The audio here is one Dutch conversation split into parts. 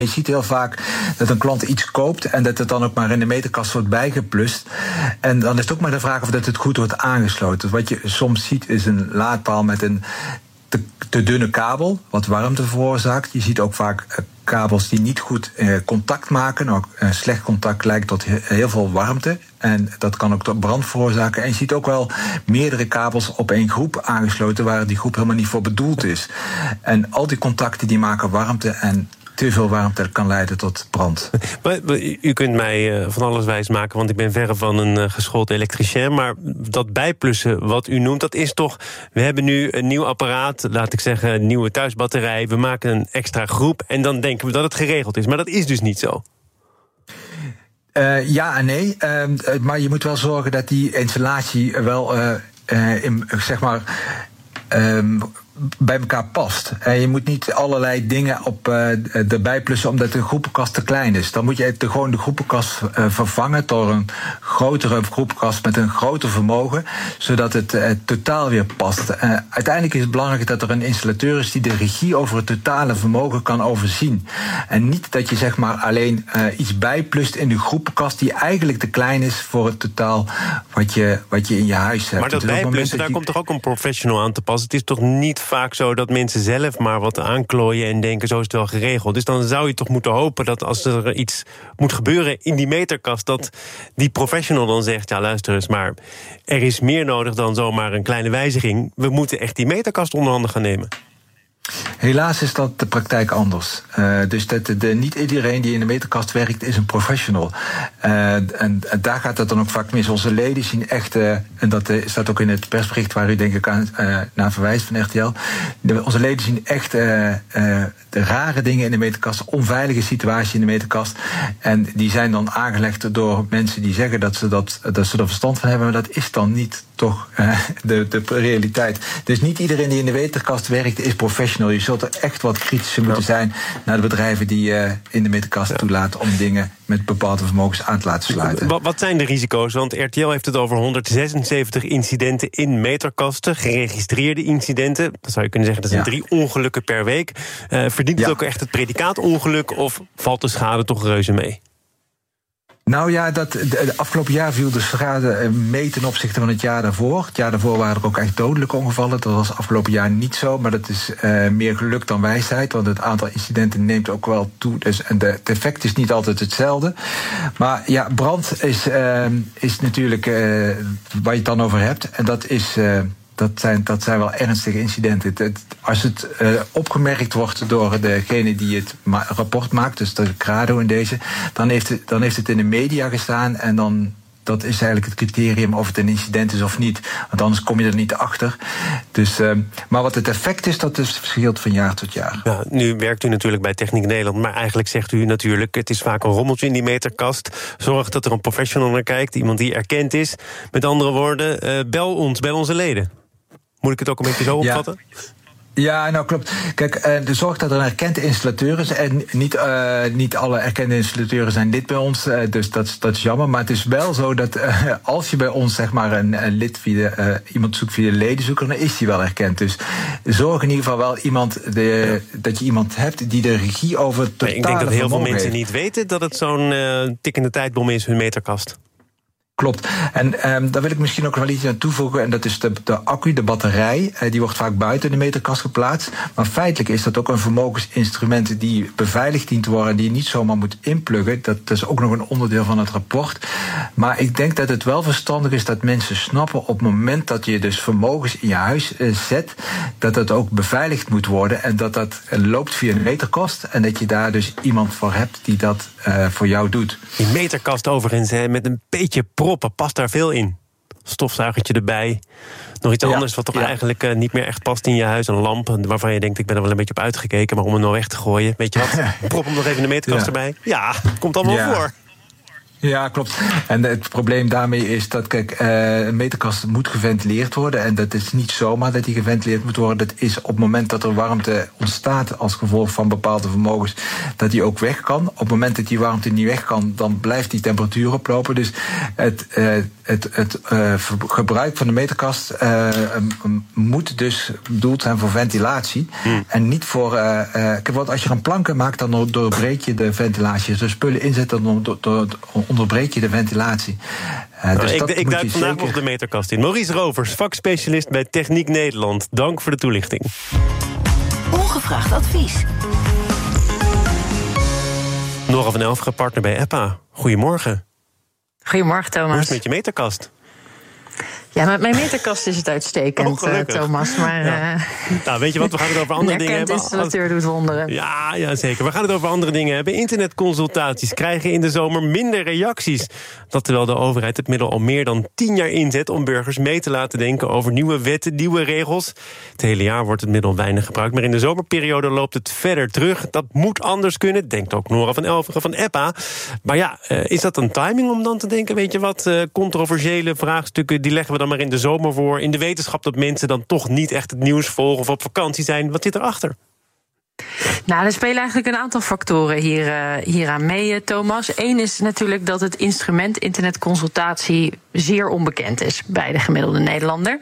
Je ziet heel vaak dat een klant iets koopt en dat het dan ook maar in de meterkast wordt bijgeplust. En dan is het ook maar de vraag of dat het goed wordt aangesloten. Dus wat je soms ziet is een laadpaal met een te dunne kabel, wat warmte veroorzaakt. Je ziet ook vaak kabels die niet goed contact maken. Ook slecht contact leidt tot heel veel warmte. En dat kan ook tot brand veroorzaken. En je ziet ook wel meerdere kabels op één groep aangesloten waar die groep helemaal niet voor bedoeld is. En al die contacten die maken warmte en te veel warmte kan leiden tot brand. U kunt mij van alles wijs maken, want ik ben verre van een geschoold elektricien. Maar dat bijplussen wat u noemt, dat is toch... We hebben nu een nieuw apparaat, laat ik zeggen, een nieuwe thuisbatterij. We maken een extra groep en dan denken we dat het geregeld is. Maar dat is dus niet zo. Ja en nee. Maar je moet wel zorgen dat die installatie wel bij elkaar past. En je moet niet allerlei dingen erbij plussen omdat de groepenkast te klein is. Dan moet je gewoon de groepenkast vervangen door een grotere groepenkast met een groter vermogen, zodat het totaal weer past. Uiteindelijk is het belangrijk dat er een installateur is die de regie over het totale vermogen kan overzien. En niet dat je zeg maar alleen iets bijplust in de groepenkast die eigenlijk te klein is voor het totaal wat je in je huis hebt. Maar dat bijplussen, daar komt toch ook een professional aan te passen? Het is toch niet vaak zo dat mensen zelf maar wat aanklooien en denken zo is het wel geregeld. Dus dan zou je toch moeten hopen dat als er iets moet gebeuren in die meterkast, dat die professional dan zegt, ja luister eens, maar er is meer nodig dan zomaar een kleine wijziging. We moeten echt die meterkast onder handen gaan nemen. Helaas is dat de praktijk anders. Dus niet iedereen die in de meterkast werkt is een professional. En daar gaat het dan ook vaak mis. Onze leden zien echt, en dat staat ook in het persbericht waar u denk ik naar verwijst van RTL. Onze leden zien echt de rare dingen in de meterkast, onveilige situatie in de meterkast. En die zijn dan aangelegd door mensen die zeggen dat ze er verstand van hebben. Maar dat is dan niet toch de realiteit. Dus niet iedereen die in de meterkast werkt is professional. Je zult er echt wat kritischer moeten zijn naar de bedrijven die in de meterkast toelaten om dingen met bepaalde vermogens aan te laten sluiten. Wat zijn de risico's? Want RTL heeft het over 176 incidenten in meterkasten, geregistreerde incidenten. Dan zou je kunnen zeggen, dat zijn 3 ongelukken per week. Verdient het ook echt het predicaat ongeluk of valt de schade toch reuze mee? Nou ja, de afgelopen jaar viel de schade mee ten opzichte van het jaar daarvoor. Het jaar daarvoor waren er ook echt dodelijke ongevallen. Dat was afgelopen jaar niet zo, maar dat is meer geluk dan wijsheid. Want het aantal incidenten neemt ook wel toe. Dus, en het effect is niet altijd hetzelfde. Maar ja, brand is natuurlijk waar je het dan over hebt. En dat is... Dat zijn wel ernstige incidenten. Als het opgemerkt wordt door degene die het rapport maakt, dus de CRADO in deze, dan heeft het in de media gestaan en dan... Dat is eigenlijk het criterium of het een incident is of niet. Want anders kom je er niet achter. Dus, maar wat het effect is, dat is verschilt van jaar tot jaar. Ja, nu werkt u natuurlijk bij Techniek Nederland. Maar eigenlijk zegt u natuurlijk, het is vaak een rommeltje in die meterkast. Zorg dat er een professional naar kijkt. Iemand die erkend is. Met andere woorden, bel onze leden. Moet ik het ook een beetje zo opvatten? Ja, nou klopt. Kijk, zorg dat er een erkende installateur is. En niet alle erkende installateuren zijn lid bij ons. Dus dat is jammer. Maar het is wel zo dat als je bij ons zeg maar een lid iemand zoekt via de ledenzoeker, dan is die wel erkend. Dus zorg in ieder geval wel dat je iemand hebt die de regie over het totale vermogen heeft. Ik denk dat heel veel mensen niet weten dat het zo'n tikkende tijdbom is, hun meterkast. Klopt. En daar wil ik misschien ook wel iets aan toevoegen. En dat is de accu, de batterij. Die wordt vaak buiten de meterkast geplaatst. Maar feitelijk is dat ook een vermogensinstrument die beveiligd dient te worden en die je niet zomaar moet inpluggen. Dat is ook nog een onderdeel van het rapport. Maar ik denk dat het wel verstandig is dat mensen snappen op het moment dat je dus vermogens in je huis zet, dat dat ook beveiligd moet worden en dat loopt via een meterkast en dat je daar dus iemand voor hebt die dat voor jou doet. Die meterkast overigens met een beetje proppen, past daar veel in. Stofzuigertje erbij. Nog iets anders wat toch eigenlijk niet meer echt past in je huis. Een lamp waarvan je denkt, ik ben er wel een beetje op uitgekeken, maar om hem nou weg te gooien. Weet je wat? Prop hem nog even in de meterkast erbij. Ja, komt allemaal voor. Ja, klopt. En het probleem daarmee is dat, kijk, een meterkast moet geventileerd worden. En dat is niet zomaar dat die geventileerd moet worden. Dat is op het moment dat er warmte ontstaat als gevolg van bepaalde vermogens, dat die ook weg kan. Op het moment dat die warmte niet weg kan, dan blijft die temperatuur oplopen. Dus het gebruik van de meterkast moet dus bedoeld zijn voor ventilatie. En niet voor... want als je een planken maakt, dan doorbreek je de ventilatie. Als er spullen inzetten, dan onderbreek je de ventilatie. Dus ik duik vandaag nog de meterkast in. Maurice Rovers, vakspecialist bij Techniek Nederland. Dank voor de toelichting. Ongevraagd advies. Nora van Elfgen, partner bij EPA. Goedemorgen. Goedemorgen, Thomas. Hoe is het met je meterkast? Ja, met mijn meterkast is het uitstekend, Thomas. Maar, nou, weet je wat, we gaan het over andere dingen hebben. De installateur doet wonderen. Ja, zeker. We gaan het over andere dingen hebben. Internetconsultaties krijgen in de zomer minder reacties. Dat terwijl de overheid het middel al meer dan 10 jaar inzet om burgers mee te laten denken over nieuwe wetten, nieuwe regels. Het hele jaar wordt het middel weinig gebruikt, maar in de zomerperiode loopt het verder terug. Dat moet anders kunnen, denkt ook Nora van Elfgen van EPA. Maar ja, is dat een timing om dan te denken, weet je wat, controversiële vraagstukken, die leggen we dan maar in de zomer voor, in de wetenschap dat mensen dan toch niet echt het nieuws volgen of op vakantie zijn. Wat zit erachter? Nou, er spelen eigenlijk een aantal factoren hieraan mee, Thomas. Eén is natuurlijk dat het instrument internetconsultatie zeer onbekend is bij de gemiddelde Nederlander.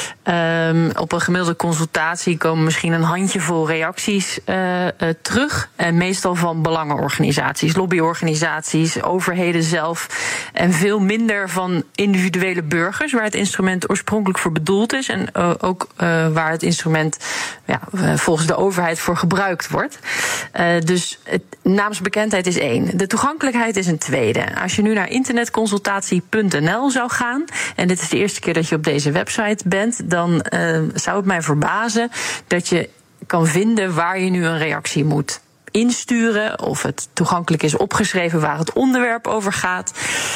Op een gemiddelde consultatie komen misschien een handjevol reacties terug. En meestal van belangenorganisaties, lobbyorganisaties, overheden zelf. En veel minder van individuele burgers, waar het instrument oorspronkelijk voor bedoeld is. En ook waar het instrument volgens de overheid voor gebruikt wordt. Dus naamsbekendheid is 1. De toegankelijkheid is een tweede. Als je nu naar internetconsultatie.nl zou gaan, en dit is de eerste keer dat je op deze website bent, dan zou het mij verbazen dat je kan vinden waar je nu een reactie moet insturen, of het toegankelijk is opgeschreven waar het onderwerp over gaat.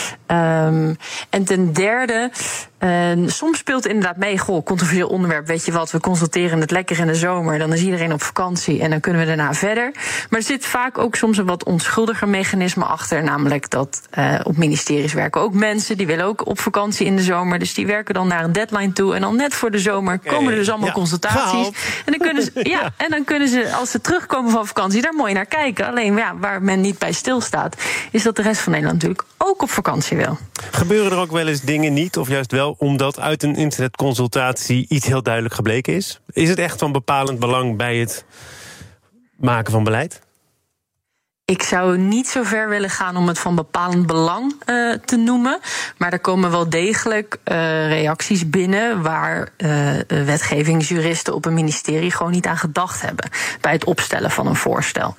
En ten derde, soms speelt inderdaad mee, controversieel onderwerp, weet je wat, we consulteren het lekker in de zomer, dan is iedereen op vakantie en dan kunnen we daarna verder. Maar er zit vaak ook soms een wat onschuldiger mechanisme achter, namelijk dat op ministeries werken ook mensen, die willen ook op vakantie in de zomer, dus die werken dan naar een deadline toe en dan net voor de zomer komen er dus allemaal consultaties. En dan kunnen ze, als ze terugkomen van vakantie, daar mooi naar kijken. Alleen waar men niet bij stilstaat, is dat de rest van Nederland natuurlijk ook op vakantie wil. Gebeuren er ook wel eens dingen niet, of juist wel, omdat uit een internetconsultatie iets heel duidelijk gebleken is? Is het echt van bepalend belang bij het maken van beleid? Ik zou niet zo ver willen gaan om het van bepalend belang te noemen. Maar er komen wel degelijk reacties binnen waar wetgevingsjuristen op een ministerie gewoon niet aan gedacht hebben bij het opstellen van een voorstel.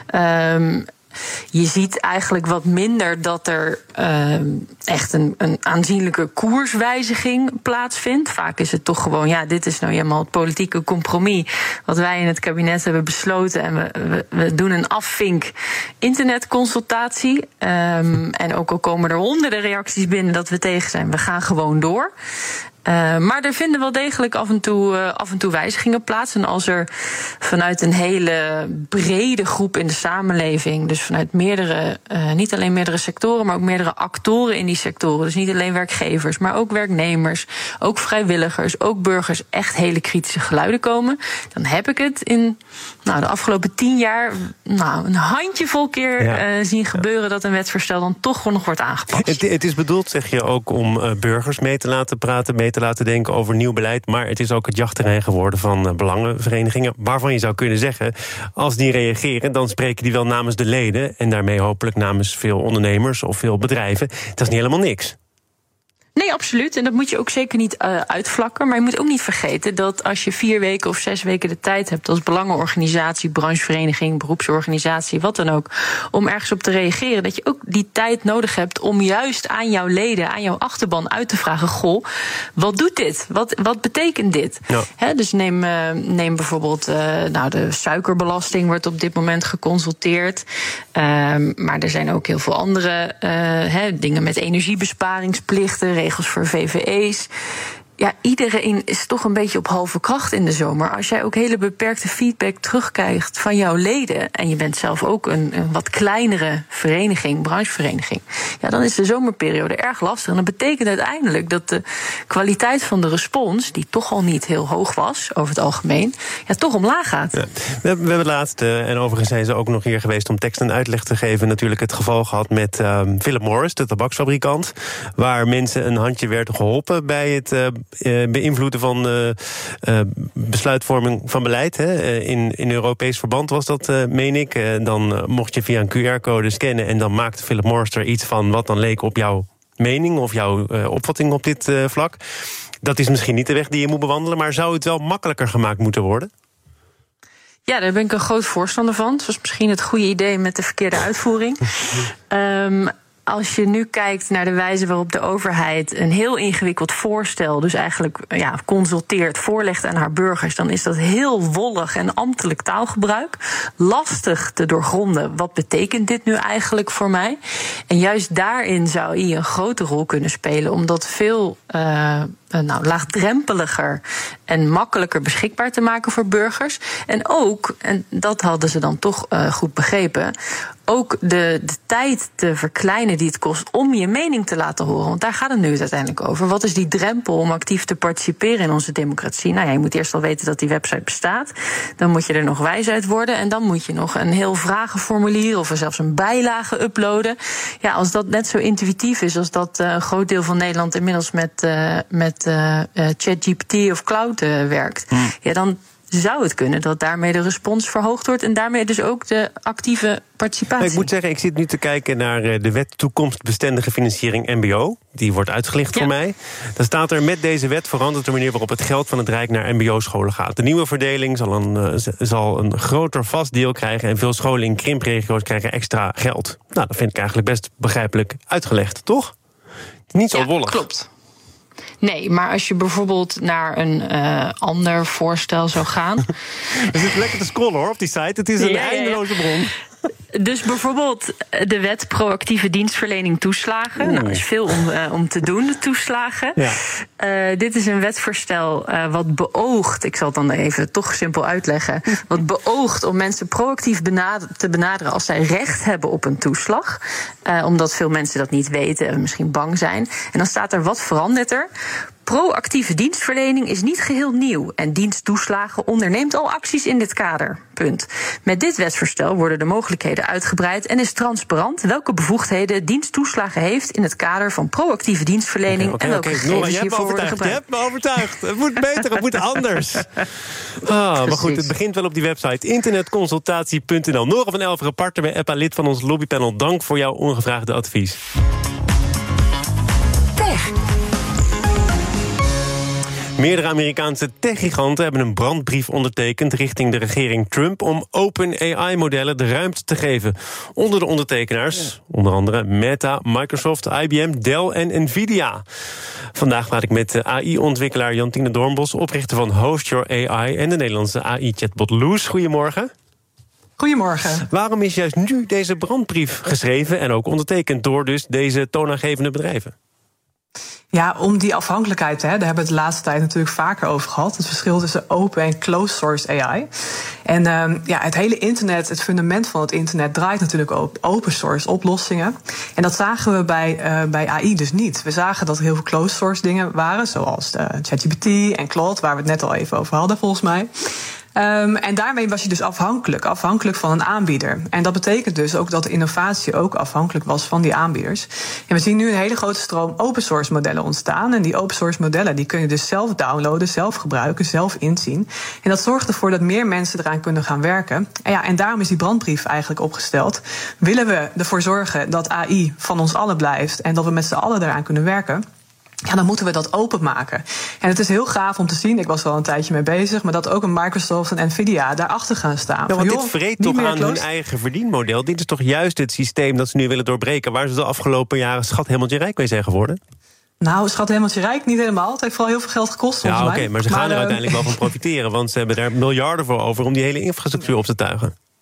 Je ziet eigenlijk wat minder dat er echt een aanzienlijke koerswijziging plaatsvindt. Vaak is het toch gewoon, dit is nou helemaal het politieke compromis wat wij in het kabinet hebben besloten. En we doen een afvink internetconsultatie. En ook al komen er honderden reacties binnen dat we tegen zijn, we gaan gewoon door. Maar er vinden wel degelijk af en toe wijzigingen plaats. En als er vanuit een hele brede groep in de samenleving, dus vanuit niet alleen meerdere sectoren, maar ook meerdere actoren in die sectoren, dus niet alleen werkgevers, maar ook werknemers, ook vrijwilligers, ook burgers, echt hele kritische geluiden komen, dan heb ik het in de afgelopen 10 jaar een handjevol keer zien gebeuren dat een wetsvoorstel dan toch gewoon nog wordt aangepast. Het is bedoeld, zeg je, ook om burgers mee te laten praten, mee te laten denken over nieuw beleid, maar het is ook het jachtterrein geworden van belangenverenigingen, waarvan je zou kunnen zeggen, als die reageren, dan spreken die wel namens de leden en daarmee hopelijk namens veel ondernemers of veel bedrijven. Dat is niet helemaal niks. Nee, absoluut. En dat moet je ook zeker niet uitvlakken. Maar je moet ook niet vergeten dat als je 4 weken of 6 weken de tijd hebt als belangenorganisatie, branchevereniging, beroepsorganisatie, wat dan ook, om ergens op te reageren, dat je ook die tijd nodig hebt om juist aan jouw leden, aan jouw achterban uit te vragen, wat doet dit? Wat betekent dit? Ja. Dus neem bijvoorbeeld de suikerbelasting wordt op dit moment geconsulteerd. Maar er zijn ook heel veel andere dingen met energiebesparingsplichten, regels voor VVE's. iedereen is toch een beetje op halve kracht in de zomer. Als jij ook hele beperkte feedback terugkrijgt van jouw leden, en je bent zelf ook een wat kleinere vereniging, branchevereniging, dan is de zomerperiode erg lastig. En dat betekent uiteindelijk dat de kwaliteit van de respons, die toch al niet heel hoog was over het algemeen, toch omlaag gaat. Ja. We hebben laatst, en overigens zijn ze ook nog hier geweest om tekst en uitleg te geven, natuurlijk het geval gehad met Philip Morris, de tabaksfabrikant, waar mensen een handje werden geholpen bij het beïnvloeden van besluitvorming van beleid. Hè. In Europees verband was dat, meen ik. Dan mocht je via een QR-code scannen en dan maakte Philip Morris er iets van wat dan leek op jouw mening of jouw opvatting op dit vlak. Dat is misschien niet de weg die je moet bewandelen, maar zou het wel makkelijker gemaakt moeten worden? Ja, daar ben ik een groot voorstander van. Het was misschien het goede idee met de verkeerde uitvoering. Als je nu kijkt naar de wijze waarop de overheid een heel ingewikkeld voorstel, dus eigenlijk consulteert, voorlegt aan haar burgers, dan is dat heel wollig en ambtelijk taalgebruik. Lastig te doorgronden. Wat betekent dit nu eigenlijk voor mij? En juist daarin zou AI een grote rol kunnen spelen, omdat veel laagdrempeliger en makkelijker beschikbaar te maken voor burgers. En ook, en dat hadden ze dan toch goed begrepen, ook de tijd te verkleinen die het kost om je mening te laten horen. Want daar gaat het nu uiteindelijk over. Wat is die drempel om actief te participeren in onze democratie? Nou ja, je moet eerst al weten dat die website bestaat. Dan moet je er nog wijs uit worden. En dan moet je nog een heel vragenformulier of zelfs een bijlage uploaden. Ja, als dat net zo intuïtief is als dat een groot deel van Nederland inmiddels met ChatGPT of cloud werkt, dan zou het kunnen dat daarmee de respons verhoogd wordt en daarmee dus ook de actieve participatie. Ik moet zeggen, ik zit nu te kijken naar de wet toekomstbestendige financiering MBO. Die wordt uitgelicht voor mij. Dan staat er: met deze wet verandert de manier waarop het geld van het Rijk naar MBO-scholen gaat. De nieuwe verdeling zal een groter vast deel krijgen en veel scholen in krimpregio's krijgen extra geld. Nou, dat vind ik eigenlijk best begrijpelijk uitgelegd, toch? Niet zo wollig. Klopt. Nee, maar als je bijvoorbeeld naar een ander voorstel zou gaan. We zitten lekker te scrollen hoor op die site. Het is een eindeloze bron. Dus bijvoorbeeld de wet proactieve dienstverlening toeslagen. Nou, er is veel om te doen, toeslagen. Ja. Dit is een wetsvoorstel wat beoogt, ik zal het dan even toch simpel uitleggen, wat beoogt om mensen proactief te benaderen als zij recht hebben op een toeslag. Omdat veel mensen dat niet weten en misschien bang zijn. En dan staat er: wat verandert er? Proactieve dienstverlening is niet geheel nieuw en diensttoeslagen onderneemt al acties in dit kader. Punt. Met dit wetsvoorstel worden de mogelijkheden uitgebreid en is transparant welke bevoegdheden diensttoeslagen heeft in het kader van proactieve dienstverlening en welke gegevens hiervoor worden gebruikt. Je hebt me overtuigd. Het moet beter, het moet anders. Maar goed, het begint wel op die website internetconsultatie.nl. Nora van Elveren, partner bij EPA, lid van ons lobbypanel. Dank voor jouw ongevraagde advies. Meerdere Amerikaanse techgiganten hebben een brandbrief ondertekend richting de regering Trump om open AI-modellen de ruimte te geven. Onder de ondertekenaars, onder andere Meta, Microsoft, IBM, Dell en Nvidia. Vandaag praat ik met AI-ontwikkelaar Jantine Doornbos, oprichter van Host Your AI en de Nederlandse AI-chatbot Loes. Goedemorgen. Goedemorgen. Waarom is juist nu deze brandbrief geschreven en ook ondertekend door dus deze toonaangevende bedrijven? Ja, om die afhankelijkheid, daar hebben we het de laatste tijd natuurlijk vaker over gehad. Het verschil tussen open en closed source AI. En het hele internet, het fundament van het internet draait natuurlijk op open source oplossingen. En dat zagen we bij AI dus niet. We zagen dat er heel veel closed source dingen waren, zoals ChatGPT en Claude, waar we het net al even over hadden volgens mij. En daarmee was je dus afhankelijk van een aanbieder. En dat betekent dus ook dat de innovatie ook afhankelijk was van die aanbieders. En we zien nu een hele grote stroom open source modellen ontstaan. En die open source modellen die kun je dus zelf downloaden, zelf gebruiken, zelf inzien. En dat zorgt ervoor dat meer mensen eraan kunnen gaan werken. En daarom is die brandbrief eigenlijk opgesteld. Willen we ervoor zorgen dat AI van ons allen blijft en dat we met z'n allen eraan kunnen werken? Ja, dan moeten we dat openmaken. En het is heel gaaf om te zien, ik was er al een tijdje mee bezig, maar dat ook een Microsoft en Nvidia daarachter gaan staan. Ja, want dit vreet toch aan hun eigen verdienmodel. Dit is toch juist het systeem dat ze nu willen doorbreken, waar ze de afgelopen jaren schat hemeltje rijk mee zijn geworden? Nou, schat hemeltje rijk, niet helemaal. Het heeft vooral heel veel geld gekost, volgens mij. Ja, oké, maar ze gaan er uiteindelijk wel van profiteren, want ze hebben daar miljarden voor over om die hele infrastructuur op te tuigen.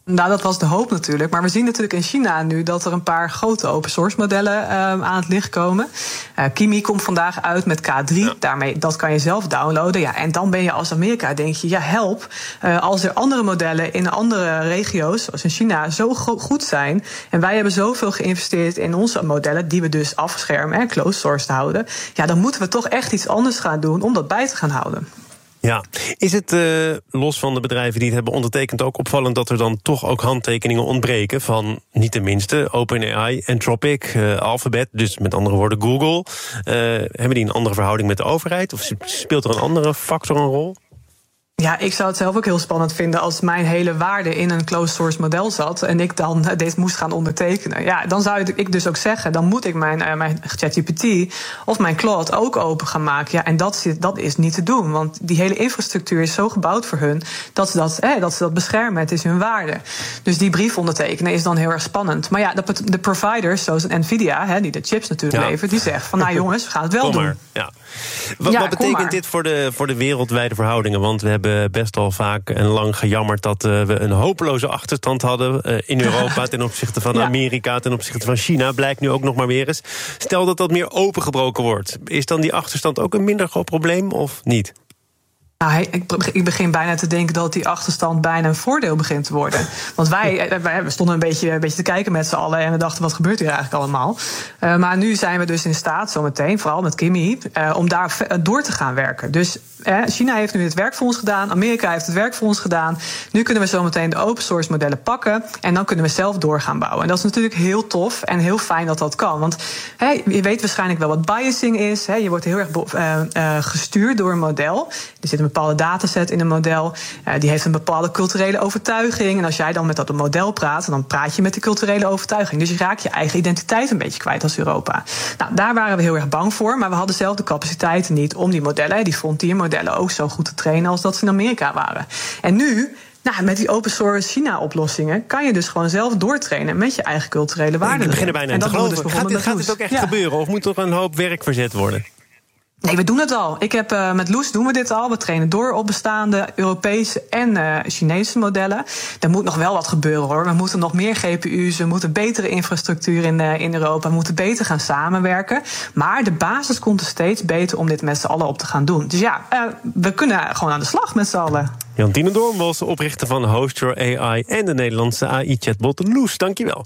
Nou, dat was de hoop natuurlijk. Maar we zien natuurlijk in China nu dat er een paar grote open source modellen aan het licht komen. Kimi komt vandaag uit met K3. Ja. Daarmee, dat kan je zelf downloaden. Ja, en dan ben je als Amerika, denk je, ja help. Als er andere modellen in andere regio's, zoals in China, zo goed zijn. En wij hebben zoveel geïnvesteerd in onze modellen, die we dus afschermen en closed source houden. Ja, dan moeten we toch echt iets anders gaan doen om dat bij te gaan houden. Ja, is het los van de bedrijven die het hebben ondertekend ook opvallend dat er dan toch ook handtekeningen ontbreken van niet de minste OpenAI, Anthropic, Alphabet, dus met andere woorden Google. Hebben die een andere verhouding met de overheid of speelt er een andere factor een rol? Ja, ik zou het zelf ook heel spannend vinden als mijn hele waarde in een closed source model zat en ik dan dit moest gaan ondertekenen. Ja, dan zou ik dus ook zeggen, dan moet ik mijn ChatGPT of mijn Claude ook open gaan maken. Ja, en dat is niet te doen, want die hele infrastructuur is zo gebouwd voor hun dat ze dat beschermen. Het is hun waarde. Dus die brief ondertekenen is dan heel erg spannend. Maar ja, de providers, zoals Nvidia, die de chips natuurlijk levert, die zeggen van nou jongens, we gaan het wel doen. Ja. Wat betekent dit voor de wereldwijde verhoudingen? Want we hebben best al vaak en lang gejammerd dat we een hopeloze achterstand hadden in Europa ten opzichte van Amerika, ten opzichte van China. Blijkt nu ook nog maar weer eens. Stel dat dat meer opengebroken wordt. Is dan die achterstand ook een minder groot probleem of niet? Nou, ik begin bijna te denken dat die achterstand bijna een voordeel begint te worden. Want wij stonden een beetje te kijken met z'n allen en we dachten, wat gebeurt hier eigenlijk allemaal? Maar nu zijn we dus in staat, zometeen, vooral met Kimi, om daar door te gaan werken. Dus China heeft nu het werk voor ons gedaan, Amerika heeft het werk voor ons gedaan. Nu kunnen we zometeen de open source modellen pakken en dan kunnen we zelf door gaan bouwen. En dat is natuurlijk heel tof en heel fijn dat dat kan. Want je weet waarschijnlijk wel wat biasing is. Je wordt heel erg gestuurd door een model. Er zit een bepaalde dataset in een model. Die heeft een bepaalde culturele overtuiging. En als jij dan met dat model praat, dan praat je met die culturele overtuiging. Dus je raakt je eigen identiteit een beetje kwijt als Europa. Nou, daar waren we heel erg bang voor. Maar we hadden zelf de capaciteiten niet om die modellen, die frontiermodellen, ook zo goed te trainen als dat ze in Amerika waren. En nu, met die open source China-oplossingen kan je dus gewoon zelf doortrainen met je eigen culturele waarden. Ik begin er bijna aan te geloven. Dus gaat dit ook echt gebeuren? Of moet er een hoop werk verzet worden? Nee, we doen het al. Met Loes doen we dit al. We trainen door op bestaande Europese en Chinese modellen. Er moet nog wel wat gebeuren, hoor. We moeten nog meer GPU's, we moeten betere infrastructuur in Europa, we moeten beter gaan samenwerken. Maar de basis komt er steeds beter om dit met z'n allen op te gaan doen. Dus we kunnen gewoon aan de slag met z'n allen. Jantine Doornbos, oprichter van Host Your AI en de Nederlandse AI-chatbot Loes. Dankjewel.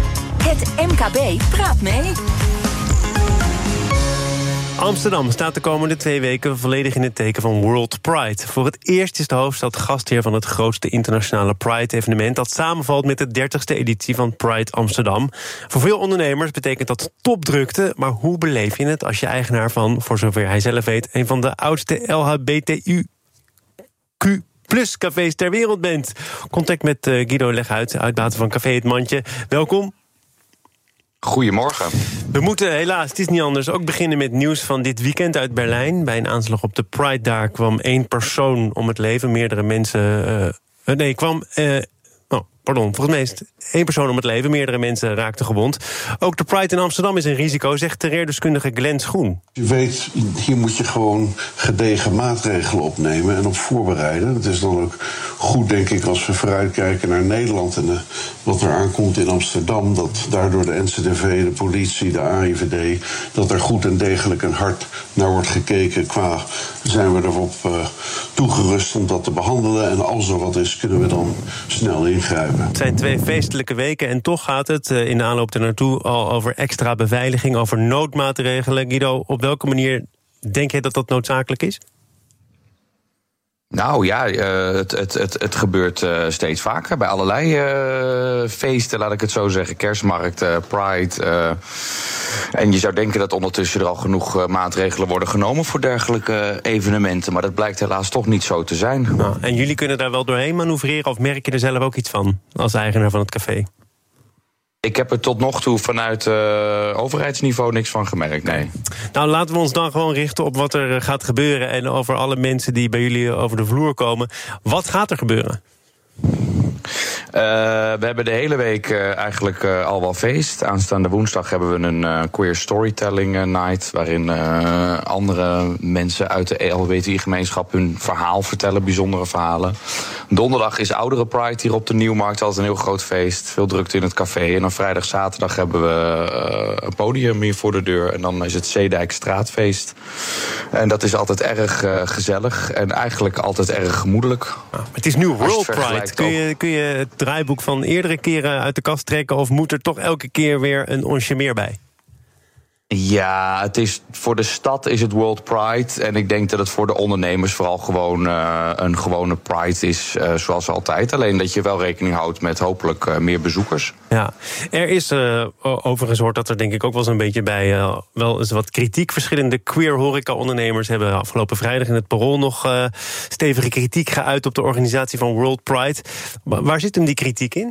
Het MKB praat mee. Amsterdam staat de komende 2 weken volledig in het teken van World Pride. Voor het eerst is de hoofdstad gastheer van het grootste internationale Pride-evenement dat samenvalt met de 30e editie van Pride Amsterdam. Voor veel ondernemers betekent dat topdrukte, maar hoe beleef je het als je eigenaar van, voor zover hij zelf weet, een van de oudste LHBTIQ+ cafés ter wereld bent? Contact met Guido Leghuit, uitbater van Café Het Mandje. Welkom. Goedemorgen. We moeten helaas, het is niet anders, ook beginnen met nieuws van dit weekend uit Berlijn. Bij een aanslag op de Pride daar kwam 1 persoon om het leven. Meerdere mensen... volgens mij is het 1 persoon om het leven. Meerdere mensen raakten gewond. Ook de Pride in Amsterdam is een risico, zegt terreurdeskundige Glenn Schoen. Je weet, hier moet je gewoon gedegen maatregelen opnemen en op voorbereiden. Het is dan ook goed, denk ik, als we vooruitkijken naar Nederland en wat er aankomt in Amsterdam, dat daardoor de NCTV, de politie, de AIVD, dat er goed en degelijk en hard naar wordt gekeken. Zijn we erop toegerust om dat te behandelen en als er wat is, kunnen we dan snel ingrijpen. Het zijn 2 feestelijke weken en toch gaat het in de aanloop ernaartoe al over extra beveiliging, over noodmaatregelen. Guido, op welke manier denk jij dat dat noodzakelijk is? Nou ja, het gebeurt steeds vaker bij allerlei feesten, laat ik het zo zeggen. Kerstmarkt, Pride. En je zou denken dat ondertussen er al genoeg maatregelen worden genomen voor dergelijke evenementen. Maar dat blijkt helaas toch niet zo te zijn. Nou, en jullie kunnen daar wel doorheen manoeuvreren of merk je er zelf ook iets van als eigenaar van het café? Ik heb er tot nog toe vanuit overheidsniveau niks van gemerkt, nee. Nou, laten we ons dan gewoon richten op wat er gaat gebeuren en over alle mensen die bij jullie over de vloer komen. Wat gaat er gebeuren? We hebben de hele week eigenlijk al wel feest. Aanstaande woensdag hebben we een queer storytelling night, waarin andere mensen uit de LHBTI-gemeenschap hun verhaal vertellen, bijzondere verhalen. Donderdag is Oudere Pride hier op de Nieuwmarkt, altijd een heel groot feest. Veel drukte in het café. En dan vrijdag, zaterdag hebben we een podium hier voor de deur. En dan is het Zeedijk Straatfeest. En dat is altijd erg gezellig en eigenlijk altijd erg gemoedelijk. Het is nu World Pride. Kun je het draaiboek van eerdere keren uit de kast trekken, of moet er toch elke keer weer een onsje meer bij? Ja, het is, voor de stad is het World Pride. En ik denk dat het voor de ondernemers vooral gewoon een gewone Pride is, zoals altijd. Alleen dat je wel rekening houdt met hopelijk meer bezoekers. Ja, er is overigens hoort dat er denk ik ook wel eens een beetje bij wel eens wat kritiek. Verschillende queer horeca-ondernemers hebben afgelopen vrijdag in het Parool nog stevige kritiek geuit op de organisatie van World Pride. Waar zit hem die kritiek in?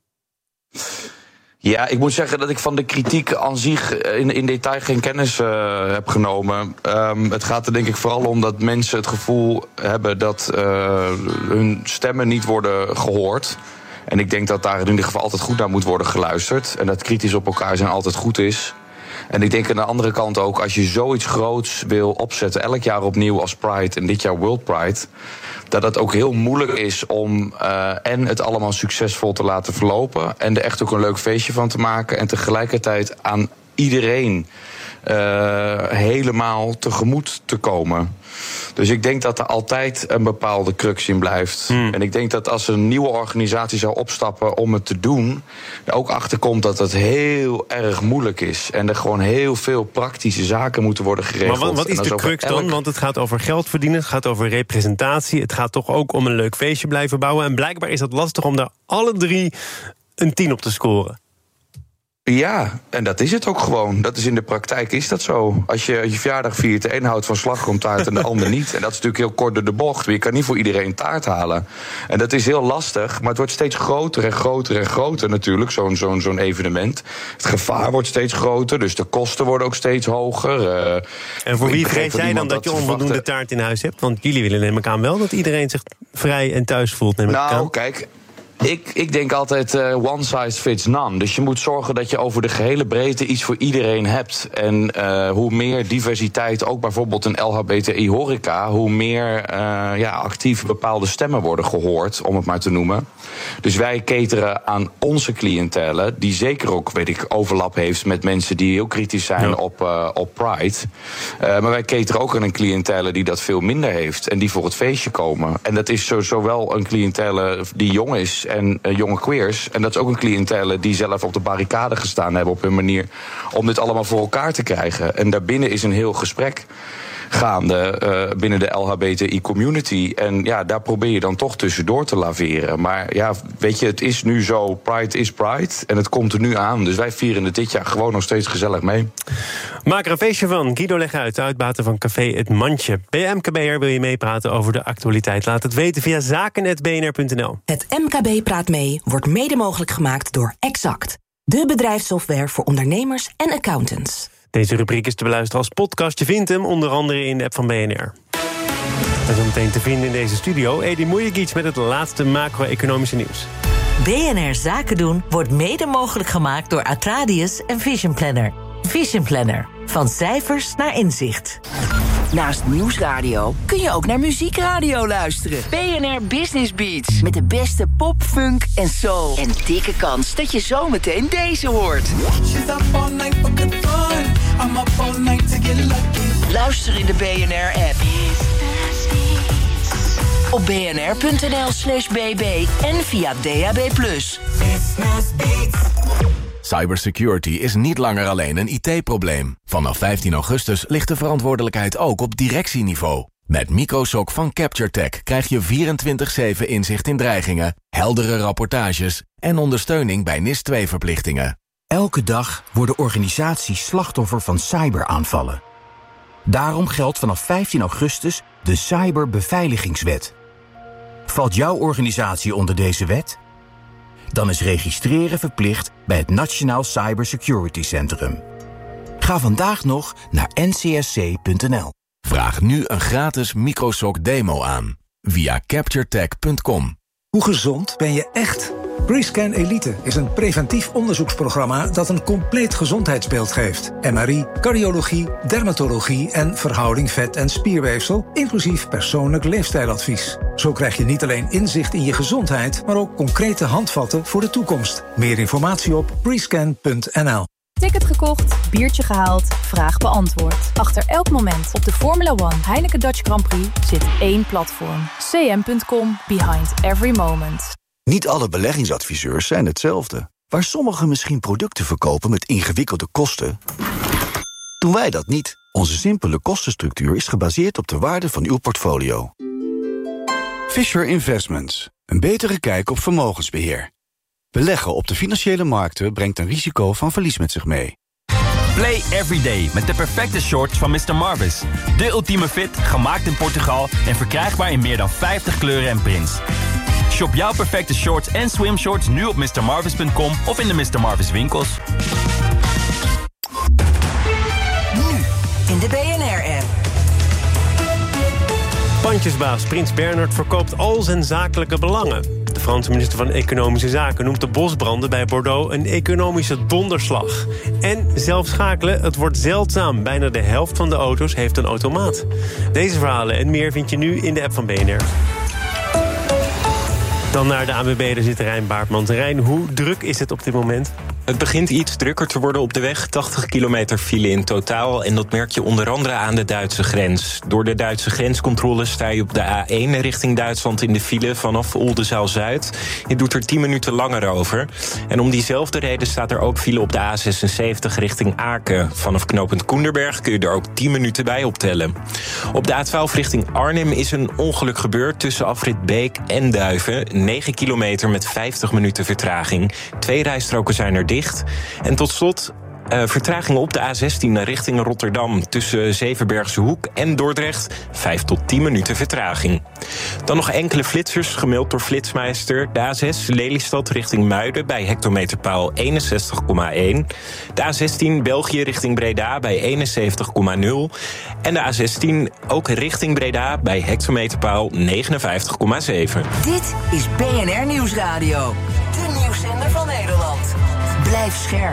Ja, ik moet zeggen dat ik van de kritiek aan zich in detail geen kennis heb genomen. Het gaat er denk ik vooral om dat mensen het gevoel hebben dat hun stemmen niet worden gehoord. En ik denk dat daar in ieder geval altijd goed naar moet worden geluisterd. En dat kritisch op elkaar zijn altijd goed is. En ik denk aan de andere kant ook, als je zoiets groots wil opzetten, elk jaar opnieuw als Pride en dit jaar World Pride, dat het ook heel moeilijk is om en het allemaal succesvol te laten verlopen en er echt ook een leuk feestje van te maken en tegelijkertijd aan iedereen helemaal tegemoet te komen. Dus ik denk dat er altijd een bepaalde crux in blijft. En ik denk dat als een nieuwe organisatie zou opstappen om het te doen, er ook achterkomt dat het heel erg moeilijk is. En er gewoon heel veel praktische zaken moeten worden geregeld. Maar wat is de crux dan? Want het gaat over geld verdienen, het gaat over representatie, het gaat toch ook om een leuk feestje blijven bouwen. En blijkbaar is dat lastig om daar alle drie een 10 op te scoren. Ja, en dat is het ook gewoon. Dat is in de praktijk is dat zo. Als je je verjaardag viert, de een houdt van slagroomtaart en de ander niet. En dat is natuurlijk heel kort door de bocht. Je kan niet voor iedereen taart halen. En dat is heel lastig, maar het wordt steeds groter en groter en groter natuurlijk, zo'n evenement. Het gevaar wordt steeds groter, dus de kosten worden ook steeds hoger. En voor wie vrees jij dan dat je onvoldoende taart in huis hebt? Want jullie willen neem ik aan wel dat iedereen zich vrij en thuis voelt, neem ik aan. Nou, kijk, Ik denk altijd one size fits none. Dus je moet zorgen dat je over de gehele breedte iets voor iedereen hebt. En hoe meer diversiteit, ook bijvoorbeeld een LHBTI-horeca, hoe meer actief bepaalde stemmen worden gehoord, om het maar te noemen. Dus wij cateren aan onze cliëntele, die zeker ook, weet ik, overlap heeft met mensen die heel kritisch zijn op Pride. Maar wij cateren ook aan een cliëntele die dat veel minder heeft en die voor het feestje komen. En dat is zowel een cliëntele die jong is en jonge queers. En dat is ook een cliëntele die zelf op de barricade gestaan hebben op hun manier om dit allemaal voor elkaar te krijgen. En daarbinnen is een heel gesprek gaande binnen de LHBTI-community. En ja, daar probeer je dan toch tussendoor te laveren. Maar ja, weet je, het is nu zo, Pride is Pride. En het komt er nu aan. Dus wij vieren het dit jaar gewoon nog steeds gezellig mee. Maak er een feestje van. Guido Leg Uit, uitbater van Café Het Mandje. Bij MKB'er wil je meepraten over de actualiteit. Laat het weten via zaken@bnr.nl. Het MKB Praat Mee wordt mede mogelijk gemaakt door Exact. De bedrijfssoftware voor ondernemers en accountants. Deze rubriek is te beluisteren als podcast. Je vindt hem onder andere in de app van BNR. En zo meteen te vinden in deze studio Edi Mujegic met het laatste macro-economische nieuws. BNR Zaken doen wordt mede mogelijk gemaakt door Atradius en Vision Planner. Vision Planner. Van cijfers naar inzicht. Naast Nieuwsradio kun je ook naar muziekradio luisteren. BNR Business Beats. Met de beste pop, funk en soul. En dikke kans dat je zometeen deze hoort. Luister in de BNR-app. Op bnr.nl/bb en via DAB+. Cybersecurity is niet langer alleen een IT-probleem. Vanaf 15 augustus ligt de verantwoordelijkheid ook op directieniveau. Met Microsoft van CaptureTech krijg je 24/7 inzicht in dreigingen, heldere rapportages en ondersteuning bij NIS-2-verplichtingen. Elke dag worden organisaties slachtoffer van cyberaanvallen. Daarom geldt vanaf 15 augustus de Cyberbeveiligingswet. Valt jouw organisatie onder deze wet? Dan is registreren verplicht bij het Nationaal Cybersecurity Centrum. Ga vandaag nog naar ncsc.nl. Vraag nu een gratis Microsoft demo aan via capturetech.com. Hoe gezond ben je echt? PreScan Elite is een preventief onderzoeksprogramma dat een compleet gezondheidsbeeld geeft. MRI, cardiologie, dermatologie en verhouding vet- en spierweefsel, inclusief persoonlijk leefstijladvies. Zo krijg je niet alleen inzicht in je gezondheid, maar ook concrete handvatten voor de toekomst. Meer informatie op prescan.nl. Ticket gekocht, biertje gehaald, vraag beantwoord. Achter elk moment op de Formula One Heineken Dutch Grand Prix zit één platform. cm.com, behind every moment. Niet alle beleggingsadviseurs zijn hetzelfde. Waar sommigen misschien producten verkopen met ingewikkelde kosten, doen wij dat niet. Onze simpele kostenstructuur is gebaseerd op de waarde van uw portfolio. Fisher Investments. Een betere kijk op vermogensbeheer. Beleggen op de financiële markten brengt een risico van verlies met zich mee. Play every day met de perfecte shorts van Mr. Marvis. De ultieme fit, gemaakt in Portugal en verkrijgbaar in meer dan 50 kleuren en prints. Shop jouw perfecte shorts en swimshorts nu op mrmarvis.com of in de Mr. Marvis winkels. Nu in de BNR-app. Pandjesbaas Prins Bernhard verkoopt al zijn zakelijke belangen. De Franse minister van Economische Zaken noemt de bosbranden bij Bordeaux een economische donderslag. En zelf schakelen, het wordt zeldzaam. Bijna de helft van de auto's heeft een automaat. Deze verhalen en meer vind je nu in de app van BNR. Dan naar de ANWB, daar zit Rijn Baartmans. Rijn, hoe druk is het op dit moment? Het begint iets drukker te worden op de weg. 80 kilometer file in totaal. En dat merk je onder andere aan de Duitse grens. Door de Duitse grenscontrole sta je op de A1 richting Duitsland in de file vanaf Oldenzaal-Zuid. Je doet er 10 minuten langer over. En om diezelfde reden staat er ook file op de A76 richting Aken. Vanaf knooppunt Koenderberg kun je er ook 10 minuten bij optellen. Op de A12 richting Arnhem is een ongeluk gebeurd tussen afrit Beek en Duiven. 9 kilometer met 50 minuten vertraging. 2 rijstroken zijn er dicht. En tot slot vertraging op de A16 richting Rotterdam. Tussen Zevenbergse Hoek en Dordrecht 5 tot 10 minuten vertraging. Dan nog enkele flitsers gemeld door Flitsmeister. De A6 Lelystad richting Muiden bij hectometerpaal 61,1. De A16 België richting Breda bij 71,0. En de A16 ook richting Breda bij hectometerpaal 59,7. Dit is BNR Nieuwsradio. De nieuwszender van Nederland. Blijf scherp.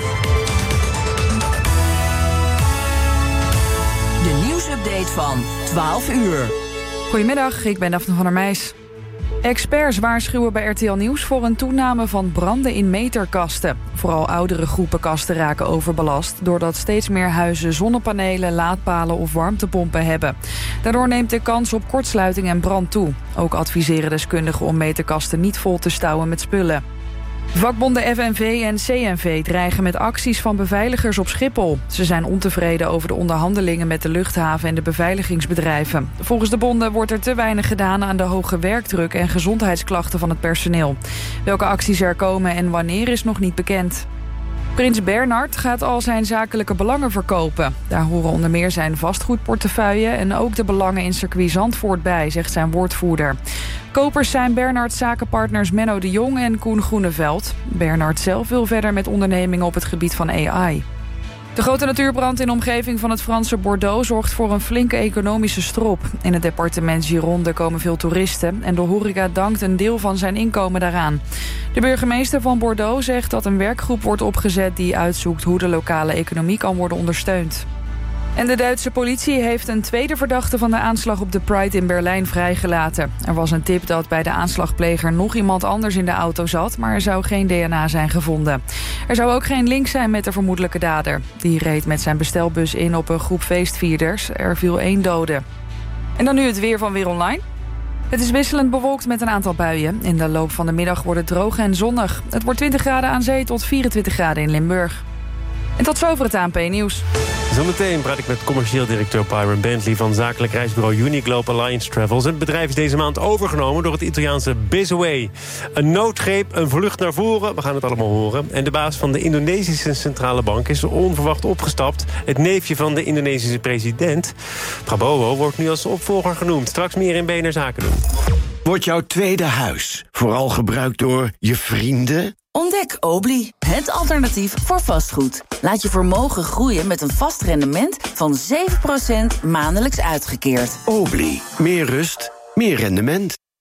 De nieuwsupdate van 12 uur. Goedemiddag, ik ben Daphne van der Meijs. Experts waarschuwen bij RTL Nieuws voor een toename van branden in meterkasten. Vooral oudere groepen kasten raken overbelast, doordat steeds meer huizen zonnepanelen, laadpalen of warmtepompen hebben. Daardoor neemt de kans op kortsluiting en brand toe. Ook adviseren deskundigen om meterkasten niet vol te stouwen met spullen. Vakbonden FNV en CNV dreigen met acties van beveiligers op Schiphol. Ze zijn ontevreden over de onderhandelingen met de luchthaven en de beveiligingsbedrijven. Volgens de bonden wordt er te weinig gedaan aan de hoge werkdruk en gezondheidsklachten van het personeel. Welke acties er komen en wanneer is nog niet bekend. Prins Bernhard gaat al zijn zakelijke belangen verkopen. Daar horen onder meer zijn vastgoedportefeuille en ook de belangen in circuit Zandvoort bij, zegt zijn woordvoerder. Kopers zijn Bernhards zakenpartners Menno de Jong en Koen Groeneveld. Bernhard zelf wil verder met ondernemingen op het gebied van AI. De grote natuurbrand in de omgeving van het Franse Bordeaux zorgt voor een flinke economische strop. In het departement Gironde komen veel toeristen en de horeca dankt een deel van zijn inkomen daaraan. De burgemeester van Bordeaux zegt dat een werkgroep wordt opgezet die uitzoekt hoe de lokale economie kan worden ondersteund. En de Duitse politie heeft een tweede verdachte van de aanslag op de Pride in Berlijn vrijgelaten. Er was een tip dat bij de aanslagpleger nog iemand anders in de auto zat, maar er zou geen DNA zijn gevonden. Er zou ook geen link zijn met de vermoedelijke dader. Die reed met zijn bestelbus in op een groep feestvierders. Er viel 1 dode. En dan nu het weer van Weer Online. Het is wisselend bewolkt met een aantal buien. In de loop van de middag wordt het droog en zonnig. Het wordt 20 graden aan zee tot 24 graden in Limburg. En tot zover het ANP-nieuws. Zometeen praat ik met commercieel directeur Byron Bentley van zakelijk reisbureau Uniglobe Alliance Travels. Het bedrijf is deze maand overgenomen door het Italiaanse Bizaway. Een noodgreep, een vlucht naar voren, we gaan het allemaal horen. En de baas van de Indonesische Centrale Bank is onverwacht opgestapt. Het neefje van de Indonesische president, Prabowo, wordt nu als opvolger genoemd. Straks meer in BNR Zaken doen. Wordt jouw tweede huis vooral gebruikt door je vrienden? Ontdek Obli, het alternatief voor vastgoed. Laat je vermogen groeien met een vast rendement van 7% maandelijks uitgekeerd. Obli, meer rust, meer rendement.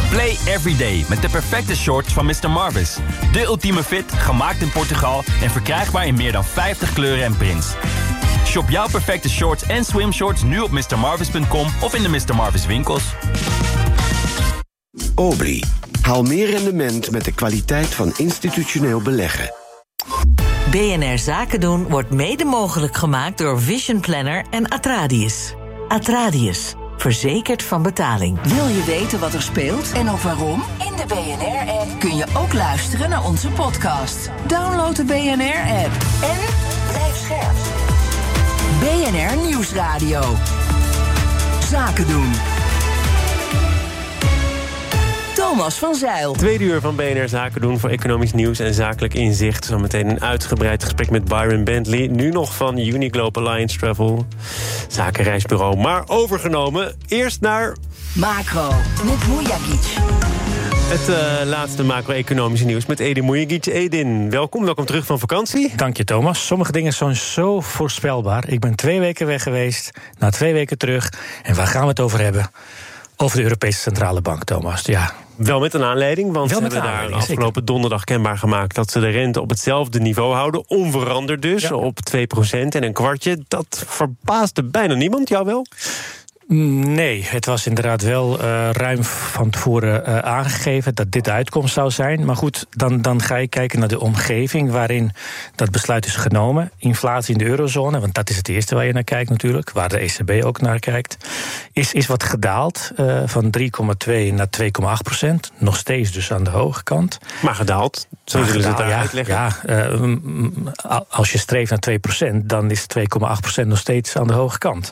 Play everyday met de perfecte shorts van Mr. Marvis. De ultieme fit, gemaakt in Portugal en verkrijgbaar in meer dan 50 kleuren en prints. Shop jouw perfecte shorts en swimshorts nu op mrmarvis.com of in de Mr. Marvis winkels. Obri. Haal meer rendement met de kwaliteit van institutioneel beleggen. BNR Zaken doen wordt mede mogelijk gemaakt door Vision Planner en Atradius. Atradius. Verzekerd van betaling. Wil je weten wat er speelt en ook waarom? In de BNR-app kun je ook luisteren naar onze podcast. Download de BNR-app en blijf scherp. BNR Nieuwsradio. Zaken doen. Thomas van Zeil. Tweede uur van BNR Zaken doen voor economisch nieuws en zakelijk inzicht. Zometeen een uitgebreid gesprek met Byron Bentley. Nu nog van Uniglobe Alliance Travel. Zakenreisbureau, maar overgenomen. Eerst naar... Macro, met Mujagic. Het laatste macro-economische nieuws met Edin Mujagic. Edin, welkom terug van vakantie. Dank je, Thomas. Sommige dingen zijn zo voorspelbaar. Ik ben 2 weken weg geweest, na 2 weken terug. En waar gaan we het over hebben? Over de Europese Centrale Bank, Thomas. Ja. Wel met een aanleiding, want ze hebben daar afgelopen donderdag kenbaar gemaakt dat ze de rente op hetzelfde niveau houden. Onveranderd dus, op 2% en een kwartje. Dat verbaasde bijna niemand, jou wel? Nee, het was inderdaad wel ruim van tevoren aangegeven dat dit de uitkomst zou zijn. Maar goed, dan ga je kijken naar de omgeving waarin dat besluit is genomen. Inflatie in de eurozone, want dat is het eerste waar je naar kijkt natuurlijk, waar de ECB ook naar kijkt, is wat gedaald van 3,2 naar 2,8%. Nog steeds dus aan de hoge kant. Maar gedaald, zo zullen ze het daar uitleggen. Ja, als je streeft naar 2%, dan is 2,8% nog steeds aan de hoge kant.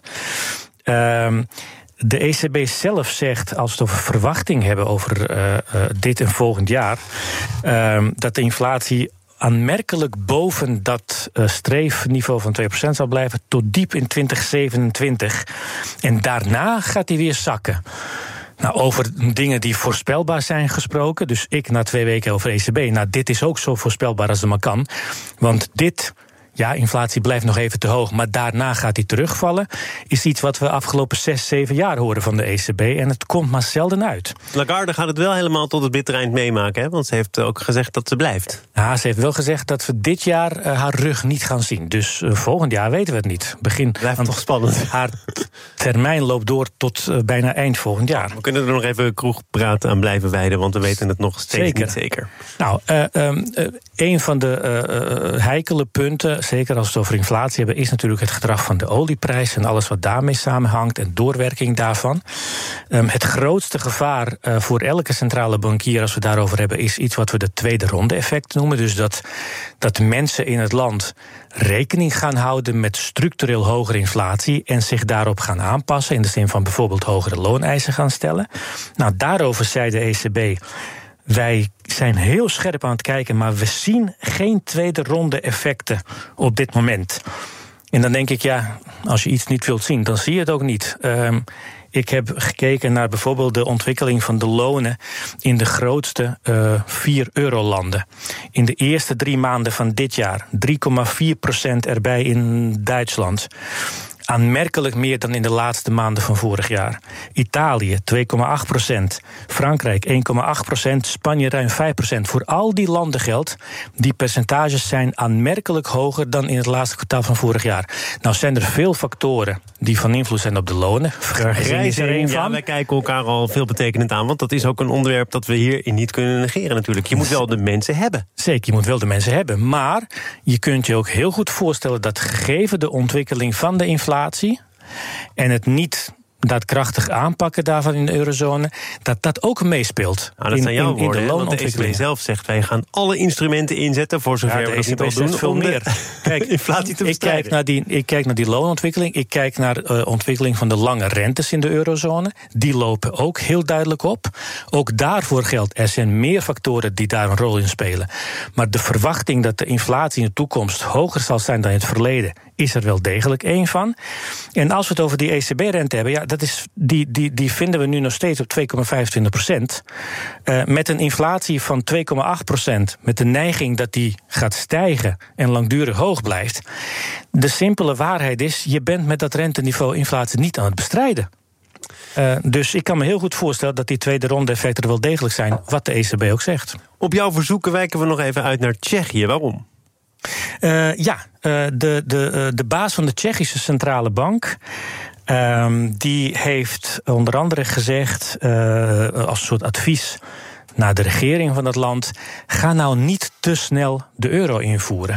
De ECB zelf zegt, als we het over verwachting hebben over dit en volgend jaar, dat de inflatie aanmerkelijk boven dat streefniveau van 2% zal blijven tot diep in 2027. En daarna gaat die weer zakken. Nou, over dingen die voorspelbaar zijn gesproken, dus ik na 2 weken over ECB, nou, dit is ook zo voorspelbaar als het maar kan. Want dit... Ja, inflatie blijft nog even te hoog, maar daarna gaat die terugvallen. Is iets wat we afgelopen 6-7 jaar horen van de ECB. En het komt maar zelden uit. Lagarde gaat het wel helemaal tot het bittere eind meemaken, hè? Want ze heeft ook gezegd dat ze blijft. Ja, ze heeft wel gezegd dat we dit jaar haar rug niet gaan zien. Dus volgend jaar weten we het niet. Blijft toch spannend. Haar termijn loopt door tot bijna eind volgend jaar. We kunnen er nog even kroegpraat aan blijven wijden, want we weten het nog steeds niet zeker. Nou, een van de heikele punten, zeker als we het over inflatie hebben, is natuurlijk het gedrag van de olieprijs en alles wat daarmee samenhangt en doorwerking daarvan. Het grootste gevaar voor elke centrale bankier, als we het daarover hebben, is iets wat we de tweede ronde effect noemen. Dus dat mensen in het land rekening gaan houden met structureel hogere inflatie en zich daarop gaan aanpassen, in de zin van bijvoorbeeld hogere looneisen gaan stellen. Nou, daarover zei de ECB... Wij zijn heel scherp aan het kijken, maar we zien geen tweede ronde effecten op dit moment. En dan denk ik, ja, als je iets niet wilt zien, dan zie je het ook niet. Ik heb gekeken naar bijvoorbeeld de ontwikkeling van de lonen in de grootste 4 eurolanden. In de eerste 3 maanden van dit jaar 3,4% erbij in Duitsland. Aanmerkelijk meer dan in de laatste maanden van vorig jaar. Italië 2,8%, Frankrijk 1,8%, Spanje ruim 5%. Voor al die landen geldt, die percentages zijn aanmerkelijk hoger dan in het laatste kwartaal van vorig jaar. Nou zijn er veel factoren die van invloed zijn op de lonen. Vergrijzing is er een van. Ja, wij kijken elkaar al veel betekenend aan, want dat is ook een onderwerp dat we hierin niet kunnen negeren natuurlijk. Je moet wel de mensen hebben. Zeker, je moet wel de mensen hebben, maar je kunt je ook heel goed voorstellen dat gegeven de ontwikkeling van de inflatie en het niet daadkrachtig aanpakken daarvan in de eurozone, dat ook meespeelt. Nou, dat zijn jouw woorden, want de ECB zelf zegt, wij gaan alle instrumenten inzetten, voor zover we dat niet al doen, veel meer. Kijk, inflatie te bestrijden. Ik kijk naar die loonontwikkeling, ik kijk naar de ontwikkeling van de lange rentes in de eurozone. Die lopen ook heel duidelijk op. Ook daarvoor geldt, er zijn meer factoren die daar een rol in spelen. Maar de verwachting dat de inflatie in de toekomst hoger zal zijn dan in het verleden, is er wel degelijk één van. En als we het over die ECB-rente hebben, ja, die vinden we nu nog steeds op 2,25%. Met een inflatie van 2,8%, met de neiging dat die gaat stijgen en langdurig hoog blijft. De simpele waarheid is, je bent met dat renteniveau inflatie niet aan het bestrijden. Dus ik kan me heel goed voorstellen dat die tweede ronde effecten er wel degelijk zijn, wat de ECB ook zegt. Op jouw verzoeken wijken we nog even uit naar Tsjechië. Waarom? De baas van de Tsjechische Centrale Bank, die heeft onder andere gezegd, als een soort advies naar de regering van dat land, ga nou niet te snel de euro invoeren.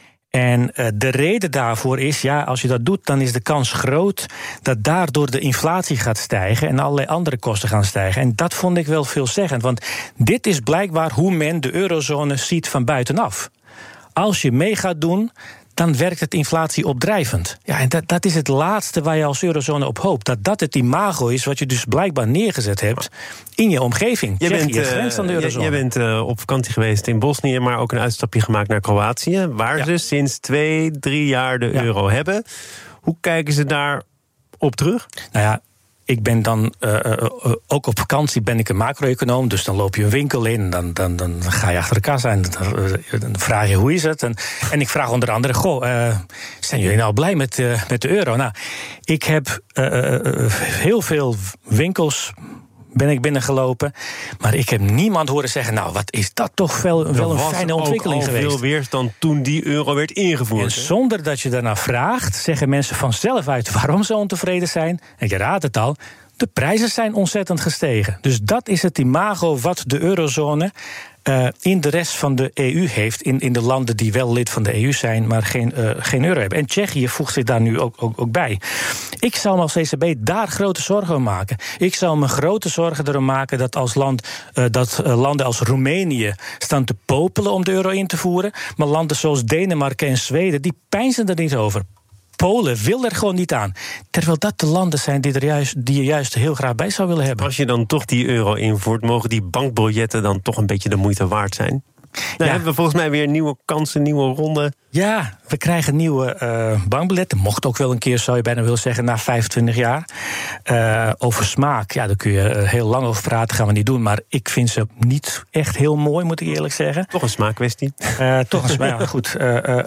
En de reden daarvoor is, als je dat doet, dan is de kans groot dat daardoor de inflatie gaat stijgen en allerlei andere kosten gaan stijgen. En dat vond ik wel veelzeggend, want dit is blijkbaar hoe men de eurozone ziet van buitenaf. Als je mee gaat doen, dan werkt het inflatie opdrijvend. Ja, en dat is het laatste waar je als eurozone op hoopt. Dat het imago is wat je dus blijkbaar neergezet hebt in je omgeving. Je grenst aan de eurozone. Je bent op vakantie geweest in Bosnië, maar ook een uitstapje gemaakt naar Kroatië, waar ze sinds 2-3 jaar de euro hebben. Hoe kijken ze daar op terug? Nou ja, ik ben dan ook op vakantie ben ik een macro-econoom, dus dan loop je een winkel in, dan ga je achter de kassa en dan vraag je hoe is het. En ik vraag onder andere, zijn jullie nou blij met de euro? Nou, ik heb heel veel winkels ben ik binnengelopen, maar ik heb niemand horen zeggen, nou, wat is dat toch wel een fijne ontwikkeling geweest. Er was veel weerstand toen die euro werd ingevoerd. En zonder dat je daarna vraagt, zeggen mensen vanzelf uit waarom ze ontevreden zijn. En je raadt het al, de prijzen zijn ontzettend gestegen. Dus dat is het imago wat de eurozone in de rest van de EU heeft, in de landen die wel lid van de EU zijn, maar geen euro hebben. En Tsjechië voegt zich daar nu ook bij. Ik zou me als ECB daar grote zorgen om maken. Ik zou me grote zorgen erom maken dat als landen als Roemenië staan te popelen om de euro in te voeren, maar landen zoals Denemarken en Zweden, die peinzen er niet over. Polen wil er gewoon niet aan. Terwijl dat de landen zijn die je juist heel graag bij zou willen hebben. Als je dan toch die euro invoert, mogen die bankbiljetten dan toch een beetje de moeite waard zijn? Nou, hebben we volgens mij weer nieuwe kansen, nieuwe ronden. Ja, we krijgen nieuwe bankbiljetten. Mocht ook wel een keer, zou je bijna willen zeggen, na 25 jaar. Over smaak, daar kun je heel lang over praten, gaan we niet doen. Maar ik vind ze niet echt heel mooi, moet ik eerlijk zeggen. Toch een smaakkwestie. Goed.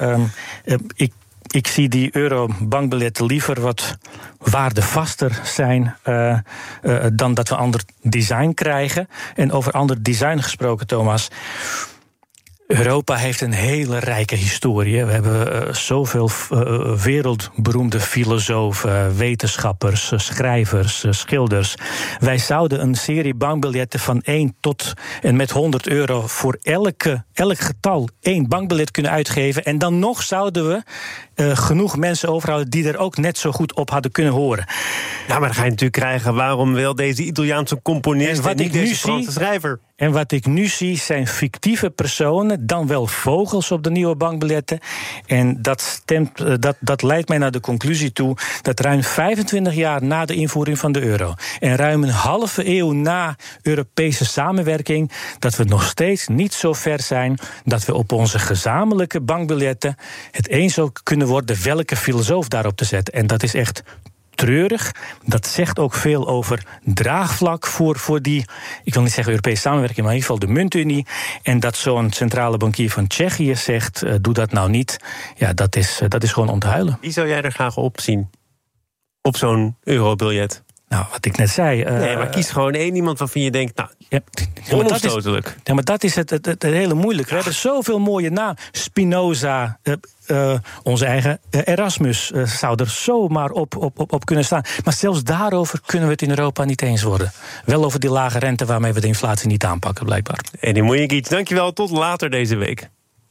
Ik zie die euro-bankbiljetten liever wat waardevaster zijn dan dat we ander design krijgen. En over ander design gesproken, Thomas, Europa heeft een hele rijke historie. We hebben zoveel wereldberoemde filosofen, wetenschappers, schrijvers, schilders. Wij zouden een serie bankbiljetten van 1 tot en met €100 voor elk getal 1 bankbiljet kunnen uitgeven. En dan nog zouden we genoeg mensen overhouden die er ook net zo goed op hadden kunnen horen. Ja, maar dan ga je natuurlijk krijgen, waarom wel deze Italiaanse componist en niet deze Franse schrijver? En wat ik nu zie zijn fictieve personen, dan wel vogels op de nieuwe bankbiljetten. En dat leidt mij naar de conclusie toe dat ruim 25 jaar na de invoering van de euro en ruim een halve eeuw na Europese samenwerking, dat we nog steeds niet zo ver zijn dat we op onze gezamenlijke bankbiljetten het eens ook kunnen worden welke filosoof daarop te zetten. En dat is echt treurig. Dat zegt ook veel over draagvlak voor die, ik wil niet zeggen Europese samenwerking, maar in ieder geval de muntunie. En dat zo'n centrale bankier van Tsjechië zegt, doe dat nou niet. Ja, dat is gewoon om te huilen. Wie zou jij er graag op zien? Op zo'n eurobiljet? Nou, wat ik net zei. Nee, maar kies gewoon één iemand waarvan je denkt, onomstotelijk. Maar dat is het hele moeilijk. We hebben zoveel mooie namen. Spinoza, onze eigen Erasmus zou er zomaar op kunnen staan. Maar zelfs daarover kunnen we het in Europa niet eens worden. Wel over die lage rente waarmee we de inflatie niet aanpakken, blijkbaar. En die moet je iets. Dankjewel, tot later deze week.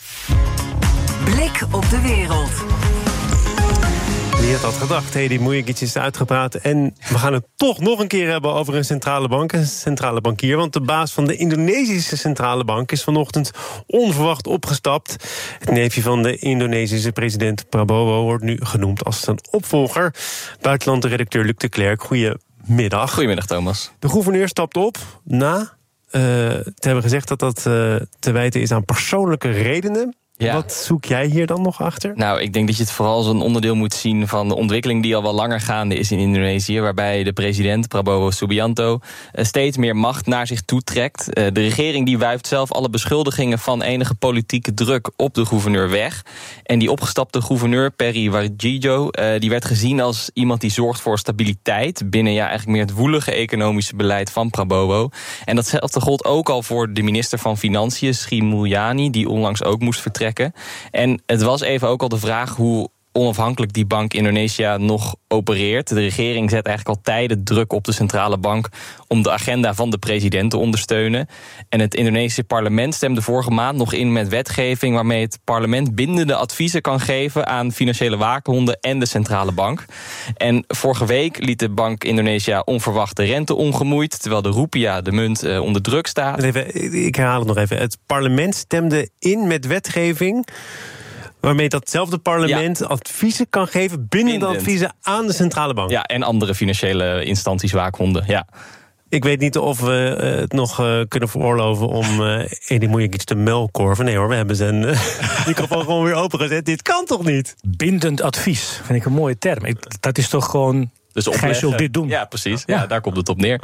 Blik op de wereld. Wie had dat gedacht? Die Mujigic is uitgepraat. En we gaan het toch nog een keer hebben over een centrale bankier. Want de baas van de Indonesische centrale bank is vanochtend onverwacht opgestapt. Het neefje van de Indonesische president Prabowo wordt nu genoemd als zijn opvolger. Buitenlandredacteur Luc de Klerk, goedemiddag. Goedemiddag, Thomas. De gouverneur stapt op na te hebben gezegd dat te wijten is aan persoonlijke redenen. Ja. Wat zoek jij hier dan nog achter? Nou, ik denk dat je het vooral als een onderdeel moet zien van de ontwikkeling die al wel langer gaande is in Indonesië, waarbij de president, Prabowo Subianto, steeds meer macht naar zich toe trekt. De regering die wuift zelf alle beschuldigingen van enige politieke druk op de gouverneur weg. En die opgestapte gouverneur, Peri Warjio, die werd gezien als iemand die zorgt voor stabiliteit binnen eigenlijk meer het woelige economische beleid van Prabowo. En datzelfde gold ook al voor de minister van Financiën, Sri Mulyani, die onlangs ook moest vertrekken. En het was even ook al de vraag hoe onafhankelijk die bank Indonesië nog opereert. De regering zet eigenlijk al tijden druk op de centrale bank om de agenda van de president te ondersteunen. En het Indonesische parlement stemde vorige maand nog in met wetgeving waarmee het parlement bindende adviezen kan geven aan financiële waakhonden en de centrale bank. En vorige week liet de bank Indonesië onverwacht de rente ongemoeid, terwijl de rupiah, de munt, onder druk staat. Ik herhaal het nog even. Het parlement stemde in met wetgeving waarmee datzelfde parlement adviezen kan geven, bindende adviezen aan de centrale bank. Ja, en andere financiële instanties, waakhonden, ja. Ik weet niet of we het nog kunnen veroorloven om Edi Moeilijk iets te melkkorven. Nee hoor, we hebben zijn microfoon gewoon weer opengezet. Dit kan toch niet? Bindend advies, vind ik een mooie term. Dat is toch gewoon... Dus gij zult dit doen. Ja, precies. Ja, daar komt het op neer.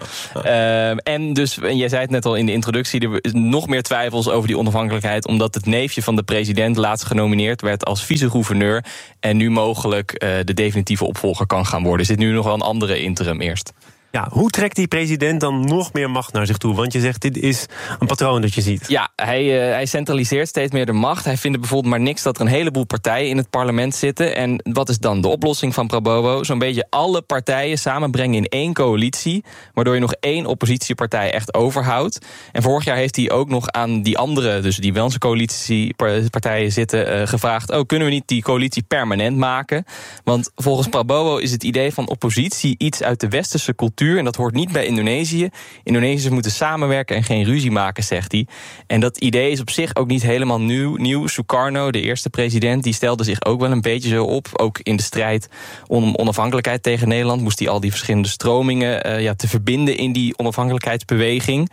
En jij zei het net al in de introductie, er is nog meer twijfels over die onafhankelijkheid, omdat het neefje van de president laatst genomineerd werd als vice-gouverneur en nu mogelijk de definitieve opvolger kan gaan worden. Er zit nu nog wel een andere interim eerst. Ja, hoe trekt die president dan nog meer macht naar zich toe? Want je zegt, dit is een patroon dat je ziet. Ja, hij centraliseert steeds meer de macht. Hij vindt bijvoorbeeld maar niks dat er een heleboel partijen in het parlement zitten. En wat is dan de oplossing van Prabowo? Zo'n beetje alle partijen samenbrengen in één coalitie, waardoor je nog één oppositiepartij echt overhoudt. En vorig jaar heeft hij ook nog aan die andere, dus die wel zijn coalitiepartijen zitten, gevraagd, kunnen we niet die coalitie permanent maken? Want volgens Prabowo is het idee van oppositie iets uit de westerse cultuur. En dat hoort niet bij Indonesië. Indonesiërs moeten samenwerken en geen ruzie maken, zegt hij. En dat idee is op zich ook niet helemaal nieuw. Sukarno, de eerste president, die stelde zich ook wel een beetje zo op. Ook in de strijd om onafhankelijkheid tegen Nederland moest hij al die verschillende stromingen te verbinden in die onafhankelijkheidsbeweging.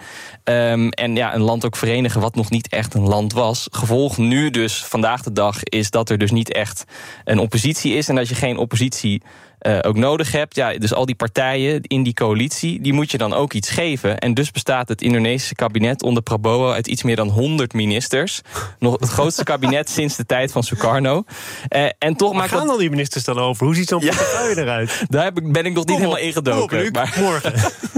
En een land ook verenigen wat nog niet echt een land was. Gevolg nu dus vandaag de dag is dat er dus niet echt een oppositie is en dat je geen oppositie ook nodig hebt. Ja, dus al die partijen in die coalitie, die moet je dan ook iets geven. En dus bestaat het Indonesische kabinet onder Prabowo uit iets meer dan 100 ministers. Nog het grootste kabinet sinds de tijd van Sukarno. En toch Waar gaan al die ministers dan over? Hoe ziet zo'n portefeuille eruit? Daar ben ik nog niet helemaal ingedoken. Maar morgen.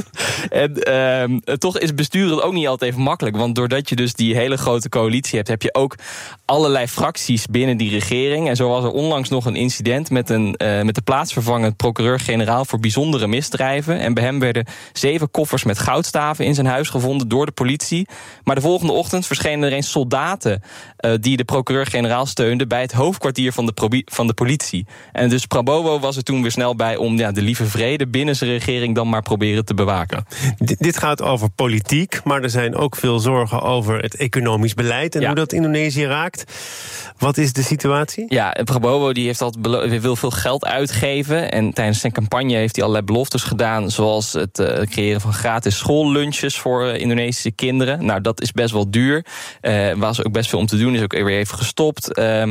En toch is besturen ook niet altijd even makkelijk. Want doordat je dus die hele grote coalitie hebt, heb je ook allerlei fracties binnen die regering. En zo was er onlangs nog een incident met de plaatsvervangend procureur-generaal voor bijzondere misdrijven. En bij hem werden 7 koffers met goudstaven in zijn huis gevonden door de politie. Maar de volgende ochtend verschenen er eens soldaten die de procureur-generaal steunden bij het hoofdkwartier van de politie. En dus Prabowo was er toen weer snel bij om de lieve vrede binnen zijn regering dan maar proberen te bewaken. Dit gaat over politiek, maar er zijn ook veel zorgen over het economisch beleid en hoe dat Indonesië raakt. Wat is de situatie? Ja, Prabowo die heeft altijd wil veel geld uitgeven. En tijdens zijn campagne heeft hij allerlei beloftes gedaan, zoals het creëren van gratis schoollunches voor Indonesische kinderen. Nou, dat is best wel duur. Was ook best veel om te doen, is ook weer even gestopt.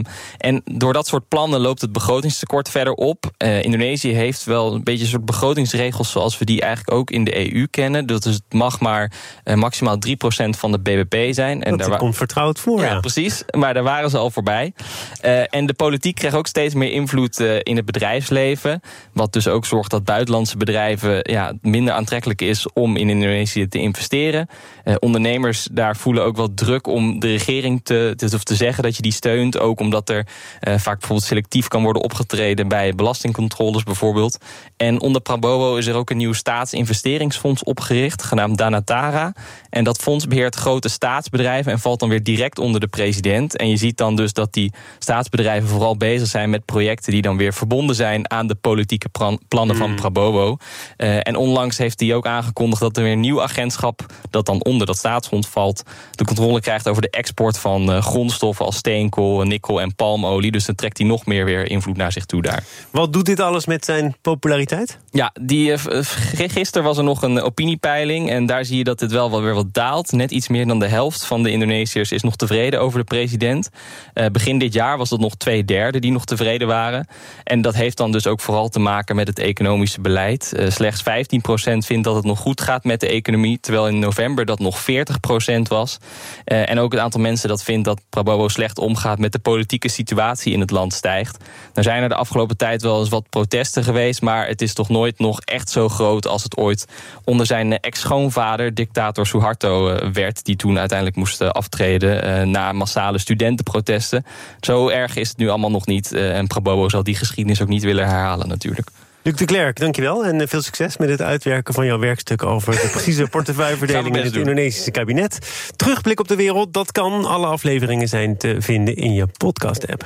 En door dat soort plannen loopt het begrotingstekort verder op. Indonesië heeft wel een beetje een soort begrotingsregels zoals we die eigenlijk ook in de EU kennen. Dus het mag maar maximaal 3% van de BBP zijn. En dat komt vertrouwd voor. Ja, precies. Maar daar waren ze al voorbij. En de politiek krijgt ook steeds meer invloed in het bedrijfsleven. Wat dus ook zorgt dat buitenlandse bedrijven minder aantrekkelijk is om in Indonesië te investeren. Ondernemers daar voelen ook wel druk om de regering te zeggen dat je die steunt. Ook omdat er vaak bijvoorbeeld selectief kan worden opgetreden bij belastingcontroles bijvoorbeeld. En onder Prabowo is er ook een nieuw staatsinvesteringsfonds opgericht, genaamd Danatara. En dat fonds beheert grote staatsbedrijven en valt dan weer direct onder de president. En je ziet dan dus dat die staatsbedrijven vooral bezig zijn met projecten die dan weer verbonden zijn aan de politieke plannen van Prabowo. En onlangs heeft hij ook aangekondigd dat er weer een nieuw agentschap, dat dan onder dat staatsfonds valt, de controle krijgt over de export van grondstoffen als steenkool, nikkel en palmolie. Dus dan trekt hij nog meer weer invloed naar zich toe daar. Wat doet dit alles met zijn populariteit? Ja, gisteren was er nog een opiniepeiling en daar zie je dat het wel weer wat daalt. Net iets meer dan de helft van de Indonesiërs is nog tevreden over de president. Begin dit jaar was dat nog 2/3 die nog tevreden waren. En dat heeft dan dus ook vooral te maken met het economische beleid. Slechts 15% vindt dat het nog goed gaat met de economie, terwijl in november dat nog 40% was. En ook het aantal mensen dat vindt dat Prabowo slecht omgaat met de politieke situatie in het land stijgt. Er zijn er de afgelopen tijd wel eens wat protesten geweest, maar het is toch nooit nog echt zo groot als het ooit onder zijn ex-schoonvader, dictator Suharto, werd, die toen uiteindelijk moest aftreden na massale studentenprotesten. Zo erg is het nu allemaal nog niet en Prabowo zal die geschiedenis ook niet willen herhalen natuurlijk. Luc de Klerk, dankjewel en veel succes met het uitwerken van jouw werkstuk over de precieze portefeuilleverdeling in het Indonesische kabinet. Terugblik op de wereld, dat kan. Alle afleveringen zijn te vinden in je podcast-app.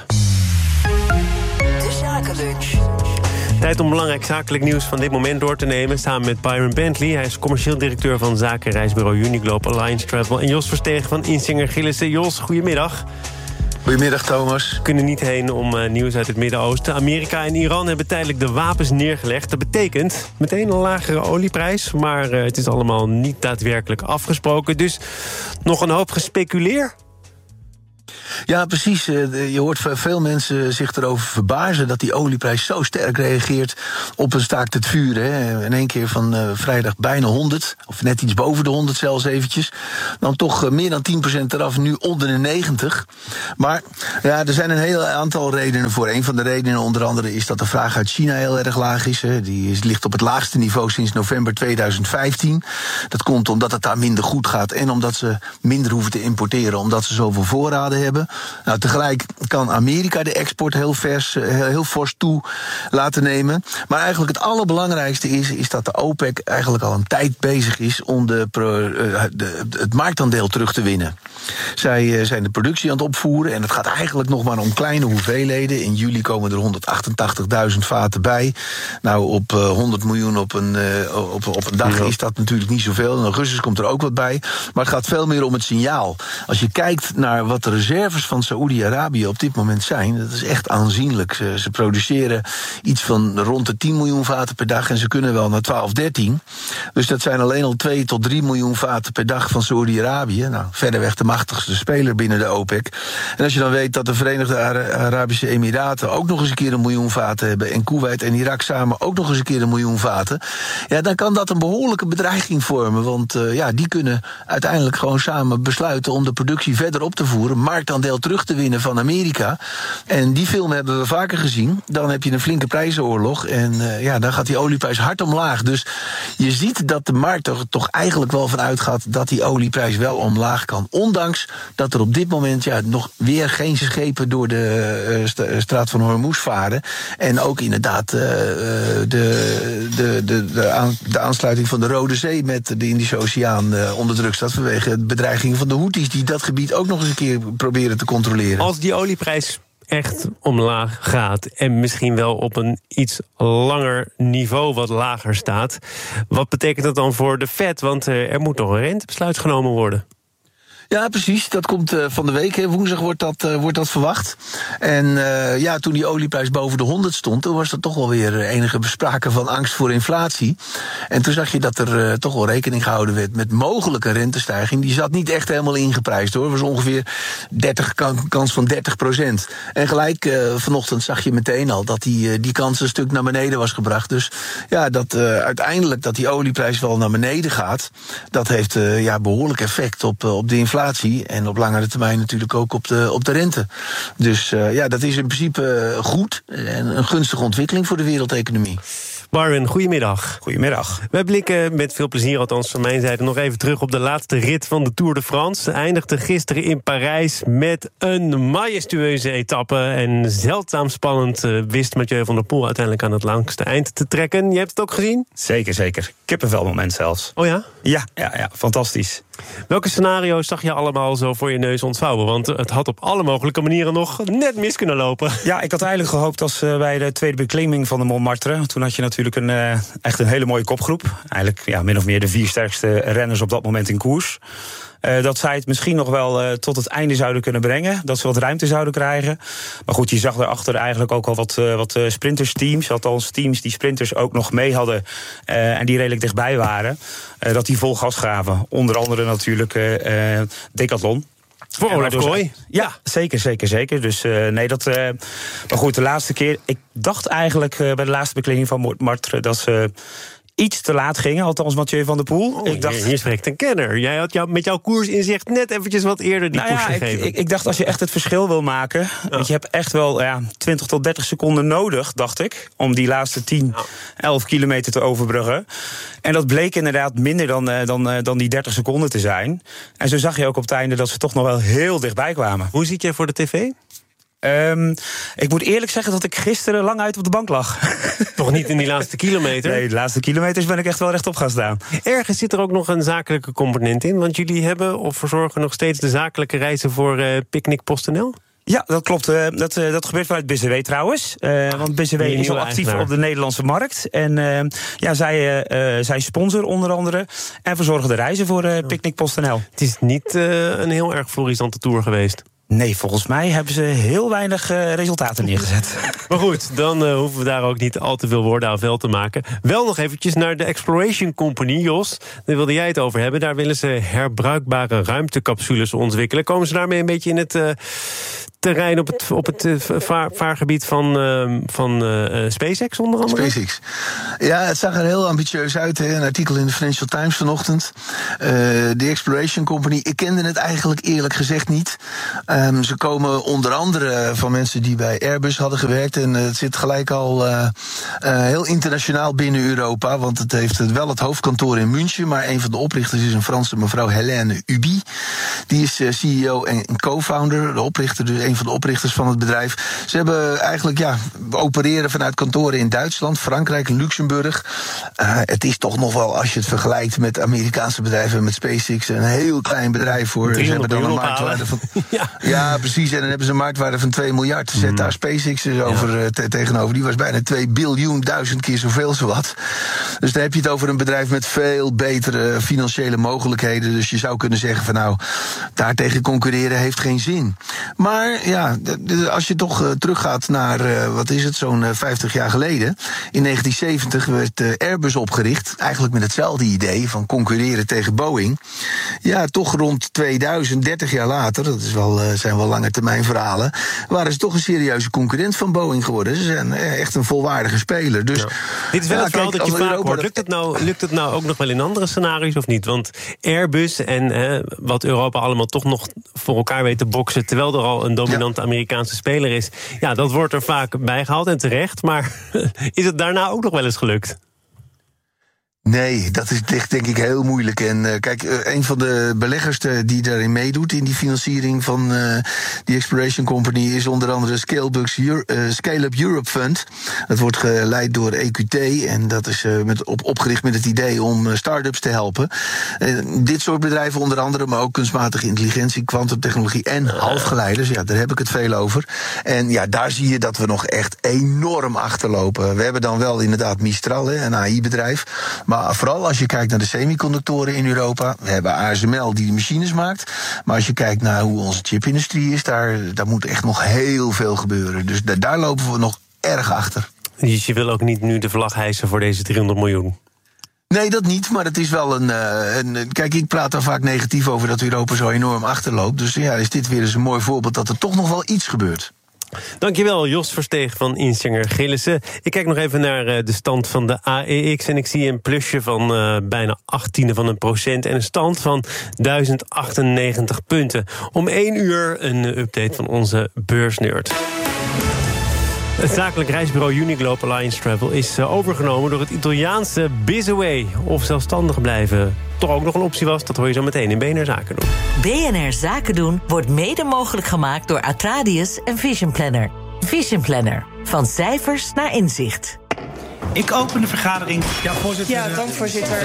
De Zakenlunch. Tijd om belangrijk zakelijk nieuws van dit moment door te nemen, samen met Byron Bentley. Hij is commercieel directeur van zakenreisbureau Uniglobe Alliance Travel. En Jos Verstegen van Insinger Gillissen. Jos, goedemiddag. Goedemiddag, Thomas. We kunnen niet heen om nieuws uit het Midden-Oosten. Amerika en Iran hebben tijdelijk de wapens neergelegd. Dat betekent meteen een lagere olieprijs, maar het is allemaal niet daadwerkelijk afgesproken. Dus nog een hoop gespeculeer? Ja, precies. Je hoort veel mensen zich erover verbazen dat die olieprijs zo sterk reageert op een staakt het vuren. Hè. In één keer van vrijdag bijna 100, of net iets boven de 100 zelfs eventjes. Dan toch meer dan 10% eraf, nu onder de 90. Maar ja, er zijn een heel aantal redenen voor. Een van de redenen onder andere is dat de vraag uit China heel erg laag is. Hè. Die ligt op het laagste niveau sinds november 2015. Dat komt omdat het daar minder goed gaat en omdat ze minder hoeven te importeren, omdat ze zoveel voorraden hebben. Nou, tegelijk kan Amerika de export heel fors toe laten nemen. Maar eigenlijk het allerbelangrijkste is dat de OPEC eigenlijk al een tijd bezig is om het marktaandeel terug te winnen. Zij zijn de productie aan het opvoeren en het gaat eigenlijk nog maar om kleine hoeveelheden. In juli komen er 188.000 vaten bij. Nou, op 100 miljoen op een dag is dat natuurlijk niet zoveel. In augustus komt er ook wat bij. Maar het gaat veel meer om het signaal. Als je kijkt naar wat de reserves van Saoedi-Arabië op dit moment zijn, dat is echt aanzienlijk. Ze produceren iets van rond de 10 miljoen vaten per dag en ze kunnen wel naar 12, 13. Dus dat zijn alleen al 2 tot 3 miljoen vaten per dag van Saoedi-Arabië. Nou, verreweg de machtigste speler binnen de OPEC. En als je dan weet dat de Verenigde Arabische Emiraten ook nog eens een keer 1 miljoen vaten hebben en Kuwait en Irak samen ook nog eens een keer 1 miljoen vaten, ja, dan kan dat een behoorlijke bedreiging vormen. Want die kunnen uiteindelijk gewoon samen besluiten om de productie verder op te voeren, marktaandeel terug te winnen van Amerika. En die film hebben we vaker gezien. Dan heb je een flinke prijzenoorlog en dan gaat die olieprijs hard omlaag. Dus je ziet dat de markt er toch eigenlijk wel van uitgaat dat die olieprijs wel omlaag kan. Ondanks dat er op dit moment nog weer geen schepen door de straat van Hormuz varen. En ook inderdaad de aansluiting van de Rode Zee met de Indische Oceaan onder druk staat vanwege de bedreiging van de Houthis die dat gebied ook nog eens een keer proberen te controleren. Als die olieprijs echt omlaag gaat en misschien wel op een iets langer niveau wat lager staat, wat betekent dat dan voor de Fed? Want er moet nog een rentebesluit genomen worden. Ja, precies. Dat komt van de week. Woensdag wordt dat verwacht. En toen die olieprijs boven de 100 stond, toen was er toch wel weer enige sprake van angst voor inflatie. En toen zag je dat er toch wel rekening gehouden werd met mogelijke rentestijging. Die zat niet echt helemaal ingeprijsd, hoor. Het was ongeveer kans van 30%. En gelijk vanochtend zag je meteen al dat die kans een stuk naar beneden was gebracht. Dus ja, dat uiteindelijk dat die olieprijs wel naar beneden gaat, dat heeft behoorlijk effect op de inflatie. En op langere termijn natuurlijk ook op de rente. Dus dat is in principe goed en een gunstige ontwikkeling voor de wereldeconomie. Byron, goedemiddag. Goedemiddag. Wij blikken met veel plezier, althans van mijn zijde, nog even terug op de laatste rit van de Tour de France. Ze eindigde gisteren in Parijs met een majestueuze etappe. En zeldzaam spannend wist Mathieu van der Poel uiteindelijk aan het langste eind te trekken. Je hebt het ook gezien? Zeker. Kippenvelmoment zelfs. Oh ja? Ja, fantastisch. Welke scenario's zag je allemaal zo voor je neus ontvouwen? Want het had op alle mogelijke manieren nog net mis kunnen lopen. Ja, ik had eigenlijk gehoopt als bij de tweede beklimming van de Montmartre. Toen had je natuurlijk natuurlijk echt een hele mooie kopgroep. Eigenlijk min of meer de 4 sterkste renners op dat moment in koers. Dat zij het misschien nog wel tot het einde zouden kunnen brengen. Dat ze wat ruimte zouden krijgen. Maar goed, je zag daarachter eigenlijk ook al wat sprintersteams. Althans teams die sprinters ook nog mee hadden. En die redelijk dichtbij waren. Dat die vol gas gaven. Onder andere natuurlijk Decathlon. Voor Olaf Kooi. Ja, zeker. Dus maar goed, de laatste keer. Ik dacht eigenlijk bij de laatste beklimming van Montmartre dat ze iets te laat gingen, althans Mathieu van der Poel. Ik dacht, hier spreekt een kenner. Jij had met jouw koersinzicht net eventjes wat eerder die push gegeven. Ik dacht, als je echt het verschil wil maken, want je hebt echt wel 20 tot 30 seconden nodig, dacht ik, om die laatste 10, 11 kilometer te overbruggen. En dat bleek inderdaad minder dan die 30 seconden te zijn. En zo zag je ook op het einde dat ze toch nog wel heel dichtbij kwamen. Hoe zit jij voor de tv? Ik moet eerlijk zeggen dat ik gisteren lang uit op de bank lag. Toch niet in die laatste kilometer? Nee, de laatste kilometers ben ik echt wel rechtop gaan staan. Ergens zit er ook nog een zakelijke component in, want jullie hebben of verzorgen nog steeds de zakelijke reizen voor Picnic PostNL? Ja, dat klopt. Dat gebeurt vanuit BCW trouwens. Want BCW is al actief op de Nederlandse markt. En zij sponsoren onder andere en verzorgen de reizen voor Picnic PostNL. Het is niet een heel erg florissante tour geweest. Nee, volgens mij hebben ze heel weinig resultaten neergezet. Maar goed, dan hoeven we daar ook niet al te veel woorden aan vuil te maken. Wel nog eventjes naar de Exploration Company, Jos. Daar wilde jij het over hebben. Daar willen ze herbruikbare ruimtecapsules ontwikkelen. Komen ze daarmee een beetje in het terrein op het vaargebied van SpaceX onder andere? SpaceX. Ja, het zag er heel ambitieus uit. Een artikel in de Financial Times vanochtend. De Exploration Company, ik kende het eigenlijk eerlijk gezegd niet. Ze komen onder andere van mensen die bij Airbus hadden gewerkt. En het zit gelijk al heel internationaal binnen Europa. Want het heeft wel het hoofdkantoor in München. Maar een van de oprichters is een Franse mevrouw Hélène Uby. Die is CEO en co-founder, de oprichter, dus een van de oprichters van het bedrijf. Ze hebben eigenlijk, we opereren vanuit kantoren in Duitsland, Frankrijk en Luxemburg. Het is toch nog wel, als je het vergelijkt met Amerikaanse bedrijven, met SpaceX, een heel klein bedrijf voor. Ze hebben dan een marktwaarde van. Ja, precies. En dan hebben ze een marktwaarde van 2 miljard. Zet daar SpaceX dus over tegenover. Die was bijna 2 biljoen, 1000 keer zoveel zowat. Dus dan heb je het over een bedrijf met veel betere financiële mogelijkheden. Dus je zou kunnen zeggen van nou, daartegen concurreren heeft geen zin. Maar ja, als je toch teruggaat naar, wat is het, zo'n 50 jaar geleden. In 1970 werd Airbus opgericht. Eigenlijk met hetzelfde idee van concurreren tegen Boeing. Ja, toch rond 2000, 30 jaar later, dat is zijn wel lange termijn verhalen, waren ze toch een serieuze concurrent van Boeing geworden. Ze zijn echt een volwaardige speler. Dus, dit is wel het verhaal dat je vaak hoort. Lukt het nou ook nog wel in andere scenario's of niet? Want Airbus en wat Europa allemaal toch nog voor elkaar weet te boksen, terwijl er al een dominante Amerikaanse speler is, ja, dat wordt er vaak bijgehaald en terecht. Maar is het daarna ook nog wel eens gelukt? Nee, dat is denk ik heel moeilijk. En kijk, een van de beleggers die daarin meedoet, in die financiering van die Exploration Company, is onder andere Scale-up Europe Fund. Dat wordt geleid door EQT en dat is opgericht met het idee om start-ups te helpen. Dit soort bedrijven onder andere, maar ook kunstmatige intelligentie, kwantumtechnologie en halfgeleiders. Ja, daar heb ik het veel over. En ja, daar zie je dat we nog echt enorm achterlopen. We hebben dan wel inderdaad Mistral, een AI-bedrijf. Maar vooral als je kijkt naar de semiconductoren in Europa. We hebben ASML die de machines maakt. Maar als je kijkt naar hoe onze chipindustrie is, daar moet echt nog heel veel gebeuren. Dus daar lopen we nog erg achter. Dus je wil ook niet nu de vlag hijsen voor deze 300 miljoen? Nee, dat niet, maar het is wel kijk, ik praat daar vaak negatief over dat Europa zo enorm achterloopt. Dus ja, is dit weer eens een mooi voorbeeld dat er toch nog wel iets gebeurt. Dankjewel, Jos Versteeg van Insinger Gillissen. Ik kijk nog even naar de stand van de AEX en ik zie een plusje van bijna 0,18% en een stand van 1098 punten. Om 1 uur een update van onze beursnerd. Het zakelijk reisbureau Uniglobe Alliance Travel is overgenomen door het Italiaanse Bizaway. Of zelfstandig blijven toch ook nog een optie was, dat hoor je zo meteen in BNR Zaken doen. BNR Zaken doen wordt mede mogelijk gemaakt door Atradius en Vision Planner. Vision Planner, van cijfers naar inzicht. Ik open de vergadering. Ja, voorzitter. Ja, dank voorzitter.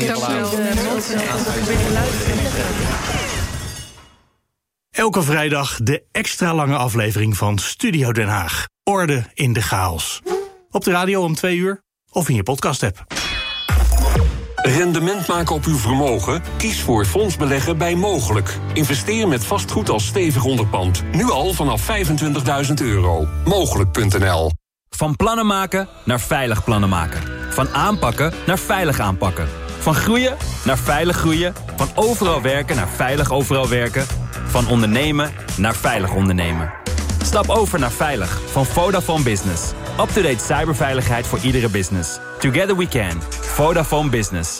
Elke vrijdag de extra lange aflevering van Studio Den Haag. Orde in de chaos. Op de radio om 2 uur. of in je podcast-app. Rendement maken op uw vermogen? Kies voor fondsbeleggen bij Mogelijk. Investeer met vastgoed als stevig onderpand. Nu al vanaf €25.000. Mogelijk.nl. Van plannen maken naar veilig plannen maken. Van aanpakken naar veilig aanpakken. Van groeien naar veilig groeien. Van overal werken naar veilig overal werken. Van ondernemen naar veilig ondernemen. Stap over naar Veilig van Vodafone Business. Up-to-date cyberveiligheid voor iedere business. Together we can. Vodafone Business.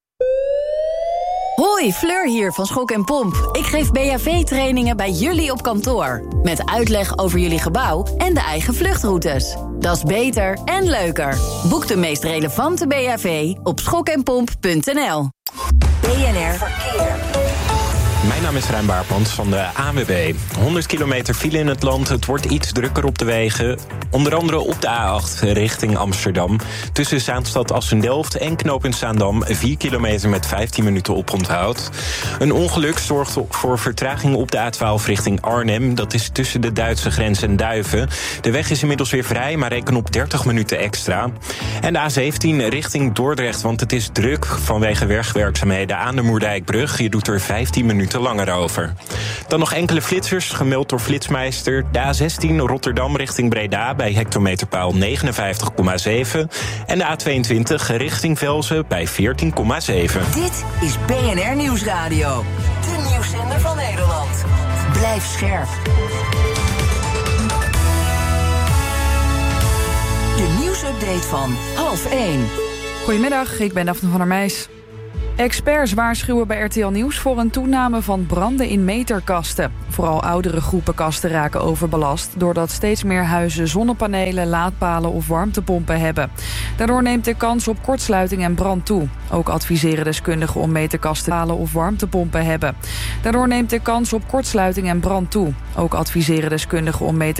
Hoi, Fleur hier van Schok en Pomp. Ik geef BHV-trainingen bij jullie op kantoor. Met uitleg over jullie gebouw en de eigen vluchtroutes. Dat is beter en leuker. Boek de meest relevante BHV op schokenpomp.nl. BNR Verkeer. Mijn naam is Rijn Baarpans van de ANWB. 100 kilometer file in het land. Het wordt iets drukker op de wegen. Onder andere op de A8 richting Amsterdam. Tussen Zaanstad Assendelft en knooppunt Zaandam 4 kilometer met 15 minuten oponthoud. Een ongeluk zorgt voor vertraging op de A12 richting Arnhem. Dat is tussen de Duitse grens en Duiven. De weg is inmiddels weer vrij, maar reken op 30 minuten extra. En de A17 richting Dordrecht, want het is druk vanwege wegwerkzaamheden aan de Moerdijkbrug. Je doet er 15 minuten langer over. Dan nog enkele flitsers, gemeld door Flitsmeister. De A16 Rotterdam richting Breda bij hectometerpaal 59,7. En de A22 richting Velzen bij 14,7. Dit is BNR Nieuwsradio. De nieuwszender van Nederland. Blijf scherp. De nieuwsupdate van 12:30. Goedemiddag, ik ben Daphne van der Meijs. Experts waarschuwen bij RTL Nieuws voor een toename van branden in meterkasten. Vooral oudere groepen kasten raken overbelast, doordat steeds meer huizen zonnepanelen, laadpalen of warmtepompen hebben. Daardoor neemt de kans op kortsluiting en brand toe. Ook adviseren deskundigen om meterkasten halen of warmtepompen hebben. Daardoor neemt de kans op kortsluiting en brand toe. Ook adviseren deskundigen om